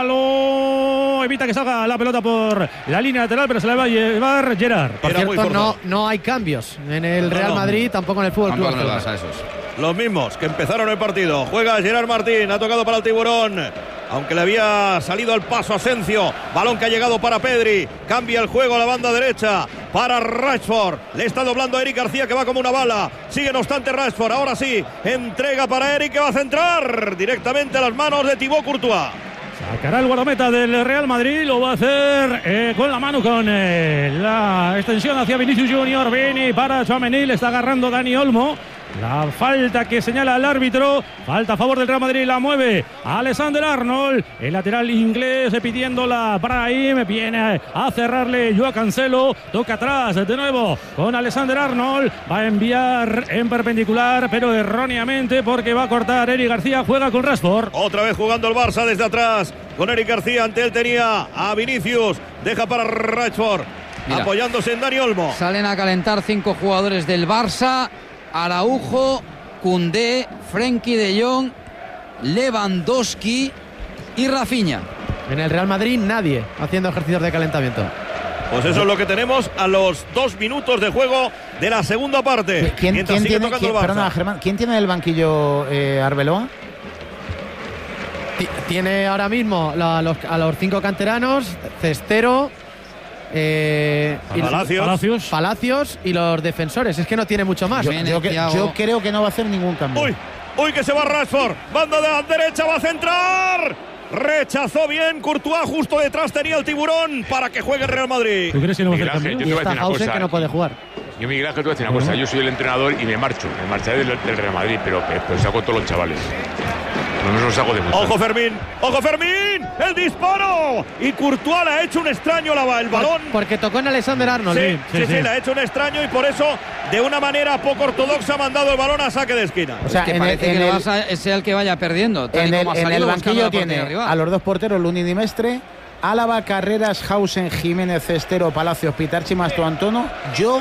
Speaker 1: Gonzalo evita que salga la pelota por la línea lateral, pero se la va a llevar Gerard.
Speaker 8: Por cierto, no, no hay cambios en el Real no, no. Madrid, tampoco en el Fútbol Club Barcelona.
Speaker 2: Los mismos que empezaron el partido. Juega Gerard Martín, ha tocado para el Tiburón, aunque le había salido al paso a Asensio. Balón que ha llegado para Pedri. Cambia el juego a la banda derecha para Rashford. Le está doblando a Eric García, que va como una bala. Sigue no obstante Rashford. Ahora sí, entrega para Eric, que va a centrar directamente a las manos de Thibaut Courtois.
Speaker 1: Sacará el guardameta del Real Madrid, lo va a hacer eh, con la mano, con eh, la extensión hacia Vinicius Junior. Vini para Tchouaméni, le está agarrando Dani Olmo. La falta que señala el árbitro, falta a favor del Real Madrid, la mueve Alexander Arnold, el lateral inglés pidiéndola Brahim, viene a cerrarle Joao Cancelo, toca atrás de nuevo con Alexander Arnold, va a enviar en perpendicular pero erróneamente porque va a cortar Eric García, juega con Rashford.
Speaker 2: Otra vez jugando el Barça desde atrás con Eric García, ante él tenía a Vinicius, deja para Rashford. Mira, apoyándose en Dani Olmo.
Speaker 3: Salen a calentar cinco jugadores del Barça: Araujo, Koundé, Frenkie de Jong, Lewandowski y Rafinha.
Speaker 8: En el Real Madrid nadie haciendo ejercicios de calentamiento.
Speaker 2: Pues eso es lo que tenemos a los dos minutos de juego de la segunda parte.
Speaker 4: ¿Quién, ¿quién, tiene, quién, perdona, Germán, ¿quién tiene el banquillo eh, Arbeloa?
Speaker 8: Tiene ahora mismo la, a, los, a los cinco canteranos, Cestero, Eh,
Speaker 2: Palacios.
Speaker 8: Palacios. Palacios y los defensores. Es que no tiene mucho más.
Speaker 4: Yo, yo, que, yo creo que no va a hacer ningún cambio.
Speaker 2: Uy, uy, que se va Rashford. Banda de la derecha, va a centrar. Rechazó bien Courtois, justo detrás tenía el Tiburón para que juegue el Real Madrid.
Speaker 1: ¿Tú crees que no va a hacer
Speaker 7: Ángel,
Speaker 1: cambio?
Speaker 8: Y está Hausen, que no puede jugar.
Speaker 7: Yo, Miguel Ángel, te voy a decir una cosa. Yo soy el entrenador y me marcho. Me marcharé del, del Real Madrid, pero, pero saco a todos los chavales. No me los saco de mucho.
Speaker 2: Ojo Fermín, ojo Fermín. el disparo. Y Courtois le ha hecho un extraño la, el balón.
Speaker 8: Porque tocó en Alexander Arnold.
Speaker 2: Sí, sí, sí, sí, sí, le ha hecho un extraño y por eso, de una manera poco ortodoxa, ha mandado el balón a saque de esquina.
Speaker 3: O sea, es que parece el, que el Barça sea el que vaya perdiendo.
Speaker 4: En el, en el banquillo tiene a los dos porteros, Lunin y Mestre, Álava, Carreras, Hausen, Jiménez, Cestero, Palacios, Pitarchi, Mastro, Antono. Yo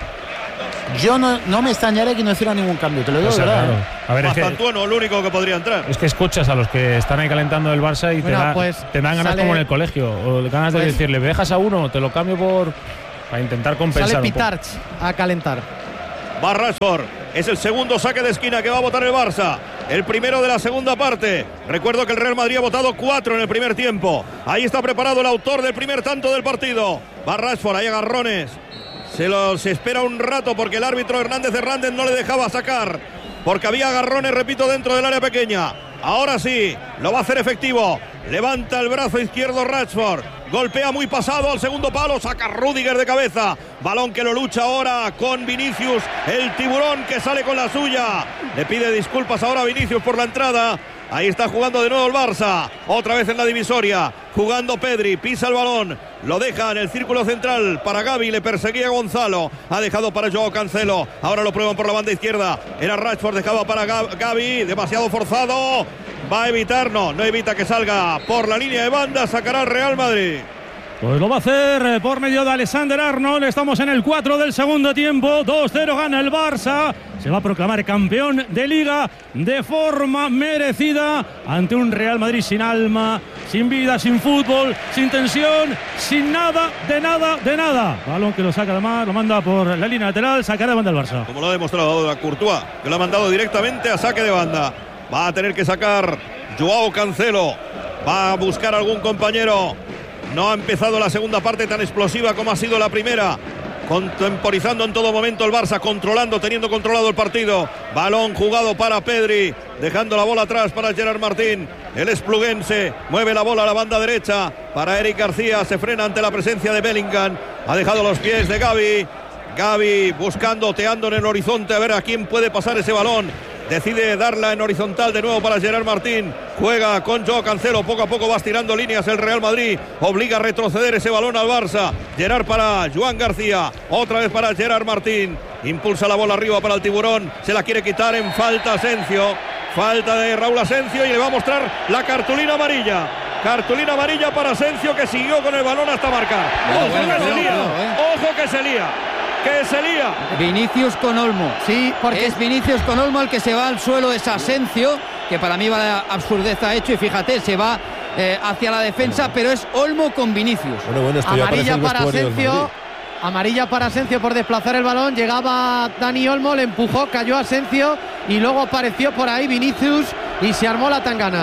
Speaker 4: Yo no, no me extrañaré que no hiciera ningún cambio, te lo digo, o sea, ¿verdad? Claro.
Speaker 10: A ver, es que,
Speaker 2: Antuano, el único que podría entrar.
Speaker 10: Es que escuchas a los que están ahí calentando el Barça y bueno, te, da, pues te dan ganas sale, como en el colegio, o ganas pues, de decirle, ¿me dejas a uno? Te lo cambio por para intentar compensar.
Speaker 8: Sale Pitarch a calentar.
Speaker 2: Va Rashford, es el segundo saque de esquina que va a votar el Barça. El primero de la segunda parte. Recuerdo que el Real Madrid ha votado cuatro en el primer tiempo. Ahí está preparado el autor del primer tanto del partido. Va Rashford, hay agarrones. Se los espera un rato porque el árbitro Hernández Hernández no le dejaba sacar. Porque había agarrones, repito, dentro del área pequeña. Ahora sí, lo va a hacer efectivo. Levanta el brazo izquierdo Rashford. Golpea muy pasado al segundo palo. Saca Rüdiger de cabeza. Balón que lo lucha ahora con Vinicius. El tiburón que sale con la suya. Le pide disculpas ahora a Vinicius por la entrada. Ahí está jugando de nuevo el Barça. Otra vez en la divisoria. Jugando Pedri. Pisa el balón. Lo deja en el círculo central para Gavi. Le perseguía Gonzalo. Ha dejado para Joao Cancelo. Ahora lo prueban por la banda izquierda. Era Rashford. Dejaba para Gavi. Demasiado forzado. Va a evitar. No, no evita que salga por la línea de banda. Sacará el Real Madrid.
Speaker 1: Pues lo va a hacer por medio de Alexander Arnold. Estamos en el cuatro del segundo tiempo. dos cero gana el Barça. Se va a proclamar campeón de Liga de forma merecida ante un Real Madrid sin alma, sin vida, sin fútbol, sin tensión, sin nada, de nada, de nada. Balón que lo saca además, lo manda por la línea lateral, sacará de banda el Barça.
Speaker 2: Como lo ha demostrado ahora Courtois, que lo ha mandado directamente a saque de banda. Va a tener que sacar Joao Cancelo. Va a buscar algún compañero. No ha empezado la segunda parte tan explosiva como ha sido la primera. Contemporizando en todo momento el Barça, controlando, teniendo controlado el partido. Balón jugado para Pedri, dejando la bola atrás para Gerard Martín. El espluguense mueve la bola a la banda derecha para Eric García. Se frena ante la presencia de Bellingham. Ha dejado los pies de Gavi. Gavi buscando, oteando en el horizonte a ver a quién puede pasar ese balón. Decide darla en horizontal de nuevo para Gerard Martín. Juega con Joao Cancelo. Poco a poco va estirando líneas el Real Madrid. Obliga a retroceder ese balón al Barça. Gerard para Joan García. Otra vez para Gerard Martín. Impulsa la bola arriba para el tiburón. Se la quiere quitar en falta Asensio. Falta de Raúl Asensio y le va a mostrar la cartulina amarilla. Cartulina amarilla para Asensio, que siguió con el balón hasta marcar.
Speaker 3: No,
Speaker 2: Ojo
Speaker 3: bueno,
Speaker 2: que
Speaker 3: no,
Speaker 2: se lía.
Speaker 3: no, eh.
Speaker 2: Ojo que se lía. Que se lía.
Speaker 3: Vinicius con Olmo.
Speaker 8: Sí, porque
Speaker 3: es Vinicius con Olmo el que se va al suelo. Es Asensio, que para mí va absurdez ha hecho. Y fíjate, se va eh, hacia la defensa, pero es Olmo con Vinicius.
Speaker 5: Bueno, bueno, esto
Speaker 8: amarilla
Speaker 5: ya
Speaker 8: para Asensio. Amarilla para Asensio por desplazar el balón. Llegaba Dani Olmo, le empujó, cayó Asensio y luego apareció por ahí Vinicius y se armó la tangana.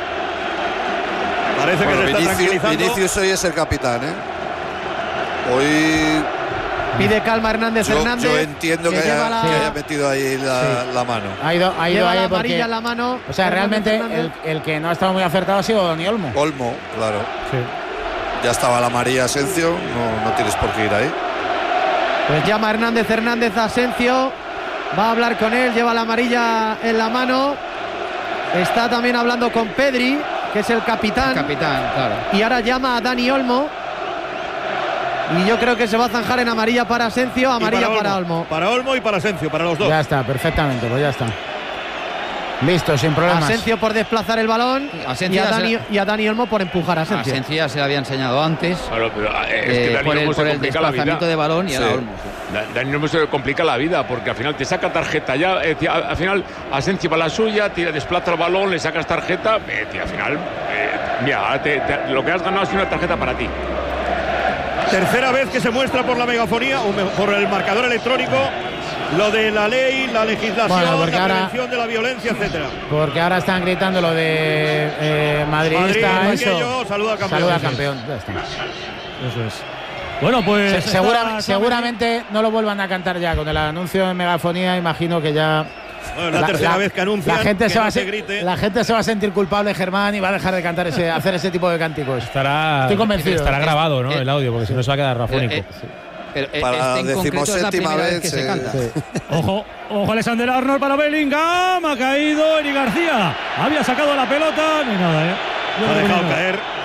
Speaker 2: Parece bueno, que se
Speaker 9: Vinicius,
Speaker 2: está tranquilizando.
Speaker 9: Vinicius hoy es el capitán, ¿eh? Hoy
Speaker 8: pide calma Hernández
Speaker 9: yo,
Speaker 8: Hernández.
Speaker 9: Yo entiendo que, que, haya, la... que haya metido ahí la, sí. la mano.
Speaker 4: Ha ido, ha ido
Speaker 8: lleva
Speaker 4: ahí
Speaker 8: la
Speaker 4: porque,
Speaker 8: amarilla en la mano.
Speaker 4: O sea, realmente el, el que no ha estado muy acertado ha sido Dani Olmo.
Speaker 9: Olmo, claro.
Speaker 4: Sí.
Speaker 9: Ya estaba la amarilla Asensio, no, no tienes por qué ir ahí.
Speaker 8: Pues llama Hernández Hernández a Asensio. Va a hablar con él, lleva la amarilla en la mano. Está también hablando con Pedri, que es el capitán.
Speaker 3: El capitán, claro.
Speaker 8: Y ahora llama a Dani Olmo. Y yo creo que se va a zanjar en amarilla para Asensio, amarilla para, para Olmo.
Speaker 2: Para Olmo y para Asensio, para los dos.
Speaker 4: Ya está, perfectamente, pues ya está. Listo, sin problemas.
Speaker 8: Asensio por desplazar el balón y a, Dani, y a Dani Olmo por empujar a Asensio.
Speaker 3: Asensio ya se le había enseñado antes.
Speaker 7: Claro, pero es que Dani
Speaker 3: por el,
Speaker 7: Olmo
Speaker 3: por
Speaker 7: se
Speaker 3: el
Speaker 7: complica la vida.
Speaker 3: desplazamiento de balón y
Speaker 7: sí.
Speaker 3: ahora Olmo. Sí.
Speaker 7: Dani Olmo se le complica la vida porque al final te saca tarjeta ya. Eh, tío, al final Asensio va a la suya, tira, desplaza el balón, le sacas tarjeta. Eh, tío, al final, eh, mira, te, te, lo que has ganado es una tarjeta para ti.
Speaker 2: Tercera vez que se muestra por la megafonía o por el marcador electrónico lo de la ley, la legislación, bueno, la
Speaker 4: ahora,
Speaker 2: prevención de la violencia, etcétera.
Speaker 4: Porque ahora están gritando lo de eh, madridista,
Speaker 2: Madrid,
Speaker 4: eso.
Speaker 2: Aquello, saluda campeón.
Speaker 4: Saluda campeón. Ya está.
Speaker 1: Eso es. Bueno, pues
Speaker 4: Se, segura, seguramente no lo vuelvan a cantar ya con el anuncio en megafonía. Imagino que ya.
Speaker 2: Bueno, la, la tercera la, vez que anuncian
Speaker 4: la gente
Speaker 2: que
Speaker 4: se
Speaker 2: no
Speaker 4: va
Speaker 2: se
Speaker 4: a
Speaker 2: grite.
Speaker 4: La gente se va a sentir culpable, Germán, y va a dejar de cantar ese, hacer ese tipo de cánticos.
Speaker 10: Estará,
Speaker 4: Estoy convencido.
Speaker 10: Estará grabado, ¿no?
Speaker 3: Eh,
Speaker 10: el audio, porque si no se va a quedar rafónico.
Speaker 3: Eh, eh,
Speaker 10: sí.
Speaker 3: Pero
Speaker 9: para
Speaker 3: este en concreto es la primera vez, vez que eh, se canta. Sí.
Speaker 1: Ojo, ojo Alexander Arnold para Bellingham. Ha caído Eric García. Había sacado la pelota. Ni nada, ¿eh?
Speaker 2: No ha dejado caer.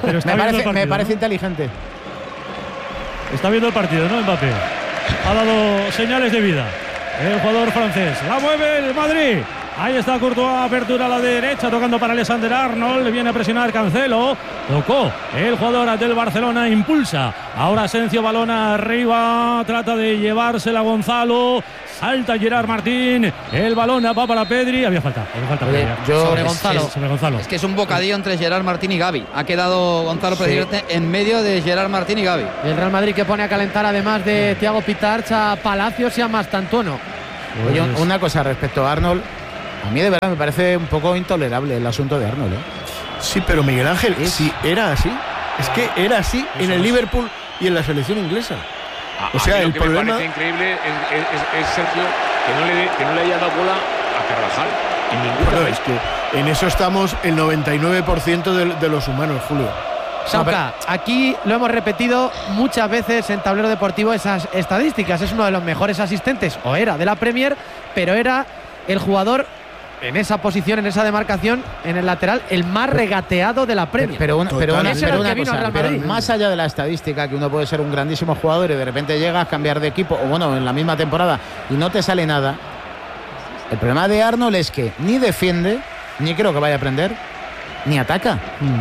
Speaker 4: me, parece, me parece inteligente.
Speaker 1: Está viendo el partido, ¿no? Mbappé ha dado señales de vida. El jugador francés la mueve el Madrid. Ahí está Courtois, apertura a la derecha, tocando para Alexander Arnold. Viene a presionar Cancelo. Tocó el jugador del Barcelona, impulsa. Ahora Asensio, balón arriba. Trata de llevársela Gonzalo. Salta Gerard Martín. El balón va para Pedri. Había falta. Había falta
Speaker 3: Oye, yo,
Speaker 1: sobre,
Speaker 3: es,
Speaker 1: Gonzalo.
Speaker 3: Es,
Speaker 1: sobre Gonzalo.
Speaker 3: Es que es un bocadillo entre Gerard Martín y Gavi. Ha quedado Gonzalo sí. precisamente en medio de Gerard Martín y Gavi.
Speaker 8: El Real Madrid que pone a calentar además de Thiago Pitarch a Palacios y a Mastantuono.
Speaker 4: Oye, una cosa respecto a Arnold. A mí de verdad me parece un poco intolerable el asunto de Arnold, ¿eh?
Speaker 6: Sí, pero Miguel Ángel, ¿Es? si era así, es que era así Eso en el es. Liverpool y en la selección inglesa.
Speaker 7: A, o sea, el que problema... me parece increíble es, es, es Sergio que no, le, que no le haya dado bola a Carvajal. En ningún
Speaker 6: bueno, es que en eso estamos el noventa y nueve por ciento de, de los humanos, Julio.
Speaker 8: Sauca, aquí lo hemos repetido muchas veces en Tablero Deportivo esas estadísticas. Es uno de los mejores asistentes, o era, de la Premier, pero era el jugador en esa posición, en esa demarcación, en el lateral, el más regateado de la Premier.
Speaker 4: Pero, una, pero, una, pero una cosa, pero más allá de la estadística, que uno puede ser un grandísimo jugador y de repente llegas a cambiar de equipo, o bueno, en la misma temporada, y no te sale nada. El problema de Arnold es que ni defiende, ni creo que vaya a aprender, ni ataca.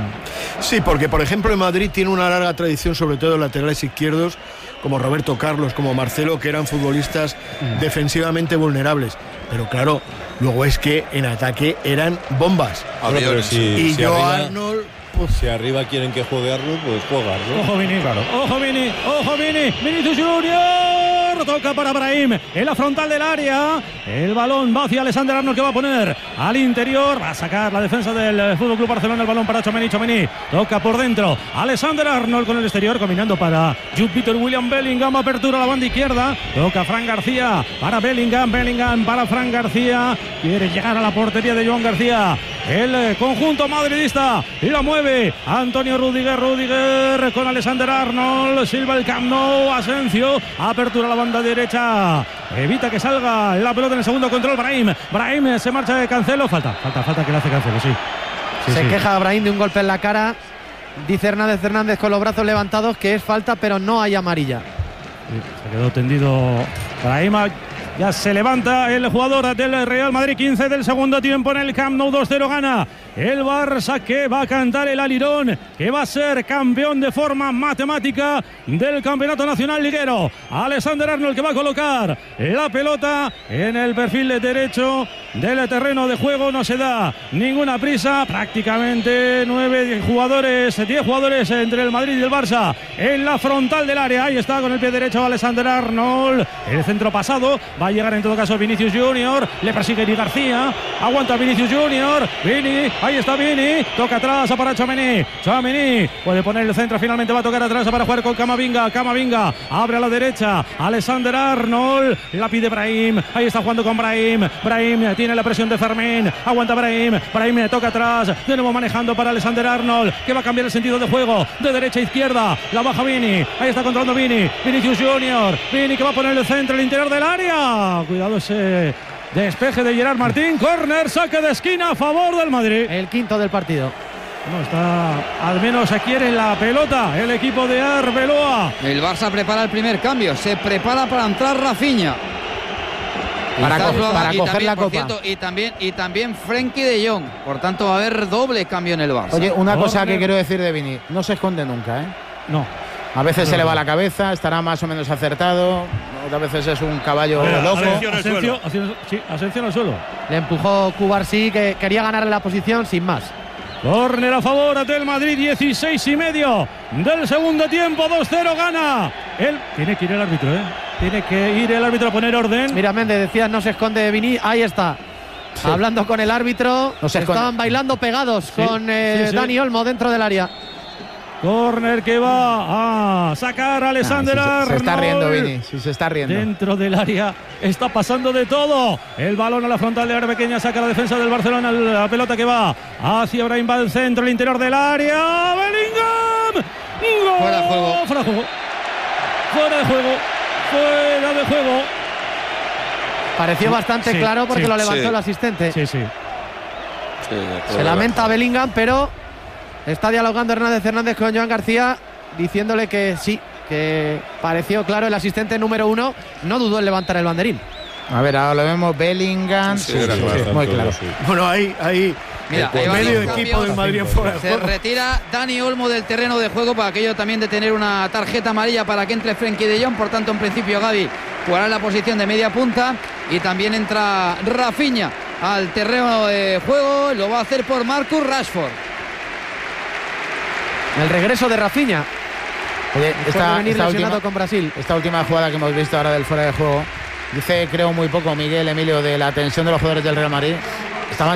Speaker 6: Sí, porque por ejemplo en Madrid tiene una larga tradición, sobre todo en laterales izquierdos, como Roberto Carlos, como Marcelo, que eran futbolistas mm. defensivamente vulnerables. Pero claro, luego es que en ataque eran bombas.
Speaker 5: Bueno, pero si,
Speaker 6: y
Speaker 5: si
Speaker 6: yo
Speaker 5: arriba,
Speaker 6: Arnold...
Speaker 5: Pues, si arriba quieren que juegue Arnold, pues juega Arnold.
Speaker 1: Ojo Vini, claro. Ojo Vini, ojo Vini, Vinicius Junior. Toca para Brahim en la frontal del área. El balón va hacia Alexander Arnold, que va a poner al interior. Va a sacar la defensa del F C Barcelona. El balón para Tchouaméni. Tchouaméni toca por dentro. Alexander Arnold con el exterior, combinando para Jupiter William Bellingham. Apertura a la banda izquierda. Toca Fran García para Bellingham. Bellingham para Fran García. Quiere llegar a la portería de Joan García. El conjunto madridista y la mueve Antonio Rudiger. Rudiger con Alexander Arnold. Silva el Camp Nou. Asensio. Apertura a la banda derecha. Evita que salga la pelota en el segundo control. Brahim. Brahim se marcha de Cancelo. Falta, falta, falta que le hace Cancelo, sí. sí
Speaker 8: se
Speaker 1: sí.
Speaker 8: queja Brahim de un golpe en la cara. Dice Hernández Hernández con los brazos levantados que es falta, pero no hay amarilla.
Speaker 1: Sí, se quedó tendido Brahim. Ya se levanta el jugador del Real Madrid. quince del segundo tiempo en el Camp Nou. dos cero gana el Barça, que va a cantar el alirón, que va a ser campeón de forma matemática del Campeonato Nacional Liguero. Alexander Arnold, que va a colocar la pelota en el perfil derecho del terreno de juego. No se da ninguna prisa. Prácticamente nueve jugadores, diez jugadores entre el Madrid y el Barça en la frontal del área. Ahí está con el pie derecho Alexander Arnold. El centro pasado. Va a llegar en todo caso Vinicius Junior. Le persigue Eri García. Aguanta Vinicius Junior. Vini. Ahí está Vini. Toca atrás para Tchouaméni. Tchouaméni puede poner el centro. Finalmente va a tocar atrás para jugar con Camavinga. Camavinga abre a la derecha. Alexander Arnold. La pide Brahim. Ahí está jugando con Brahim. Brahim tiene la presión de Fermín. Aguanta Brahim. Brahim toca atrás. De nuevo manejando para Alexander Arnold, que va a cambiar el sentido de juego. De derecha a izquierda. La baja Vini. Ahí está controlando Vini. Vinicius Junior. Vini, que va a poner el centro, el interior del área. Cuidado ese despeje de Gerard Martín. Córner, saque de esquina a favor del Madrid.
Speaker 8: El quinto del partido.
Speaker 1: No está, al menos quiere la pelota el equipo de Arbeloa.
Speaker 3: El Barça prepara el primer cambio. Se prepara para entrar Rafinha.
Speaker 4: Para, co
Speaker 3: lo,
Speaker 4: para coger
Speaker 3: también,
Speaker 4: la copa.
Speaker 3: Cierto, y también y también Frenkie de Jong. Por tanto va a haber doble cambio en el Barça.
Speaker 4: Oye, una Corner. cosa que quiero decir de Vini. No se esconde nunca, ¿eh?
Speaker 1: No.
Speaker 4: A veces
Speaker 1: no,
Speaker 4: se le va
Speaker 1: no.
Speaker 4: la cabeza, estará más o menos acertado. Otras veces es un caballo
Speaker 1: Mira,
Speaker 4: loco.
Speaker 1: Asensio, Asensio, sí, Asensio al suelo.
Speaker 8: Le empujó Cubarsí, que quería ganar la posición sin más.
Speaker 1: Córner a favor del Madrid, dieciséis y medio del segundo tiempo, dos cero gana. Él tiene que ir el árbitro, ¿eh? Tiene que ir el árbitro a poner orden.
Speaker 8: Mira, Méndez, decías no se esconde Vini, ahí está. Sí. Hablando con el árbitro, no se estaban bailando pegados sí. con eh, sí, sí. Dani Olmo dentro del área.
Speaker 1: Córner que va a sacar a Alexander
Speaker 4: ah,
Speaker 1: Arnold.
Speaker 4: Se, se está riendo, Vini. Sí, se está riendo.
Speaker 1: Dentro del área está pasando de todo. El balón a la frontal de área pequeña. Saca la defensa del Barcelona. La pelota que va hacia Brahim, va al centro, el interior del área. Bellingham. ¡Gol!
Speaker 3: Fuera de juego.
Speaker 1: Fuera de juego. Fuera de juego. Fuera de juego.
Speaker 8: Pareció sí, bastante sí, claro porque sí, lo levantó sí. el asistente.
Speaker 1: Sí, sí.
Speaker 8: sí Se lamenta Bellingham, pero está dialogando Hernández Hernández con Joan García, diciéndole que sí, que pareció claro, el asistente número uno no dudó en levantar el banderín.
Speaker 4: A ver, ahora lo vemos, Bellingham.
Speaker 5: Sí, sí, sí, sí, sí,
Speaker 4: muy claro.
Speaker 5: sí.
Speaker 6: Bueno, ahí, ahí
Speaker 3: Mira,
Speaker 6: el
Speaker 3: ahí
Speaker 6: medio
Speaker 3: va,
Speaker 6: equipo del Madrid fuera de
Speaker 3: Se
Speaker 6: juego.
Speaker 3: retira Dani Olmo del terreno de juego para aquello también de tener una tarjeta amarilla para que entre Frenkie de Jong. Por tanto, en principio Gavi jugará en la posición de media punta y también entra Rafinha al terreno de juego. Lo va a hacer por Marcus Rashford.
Speaker 8: El regreso de Rafinha.
Speaker 4: Oye, esta,
Speaker 8: venir
Speaker 4: esta,
Speaker 8: lesionado
Speaker 4: última,
Speaker 8: con Brasil.
Speaker 4: esta última jugada que hemos visto ahora del fuera de juego, dice creo muy poco Miguel Emilio de la tensión de los jugadores del Real Madrid. Estaban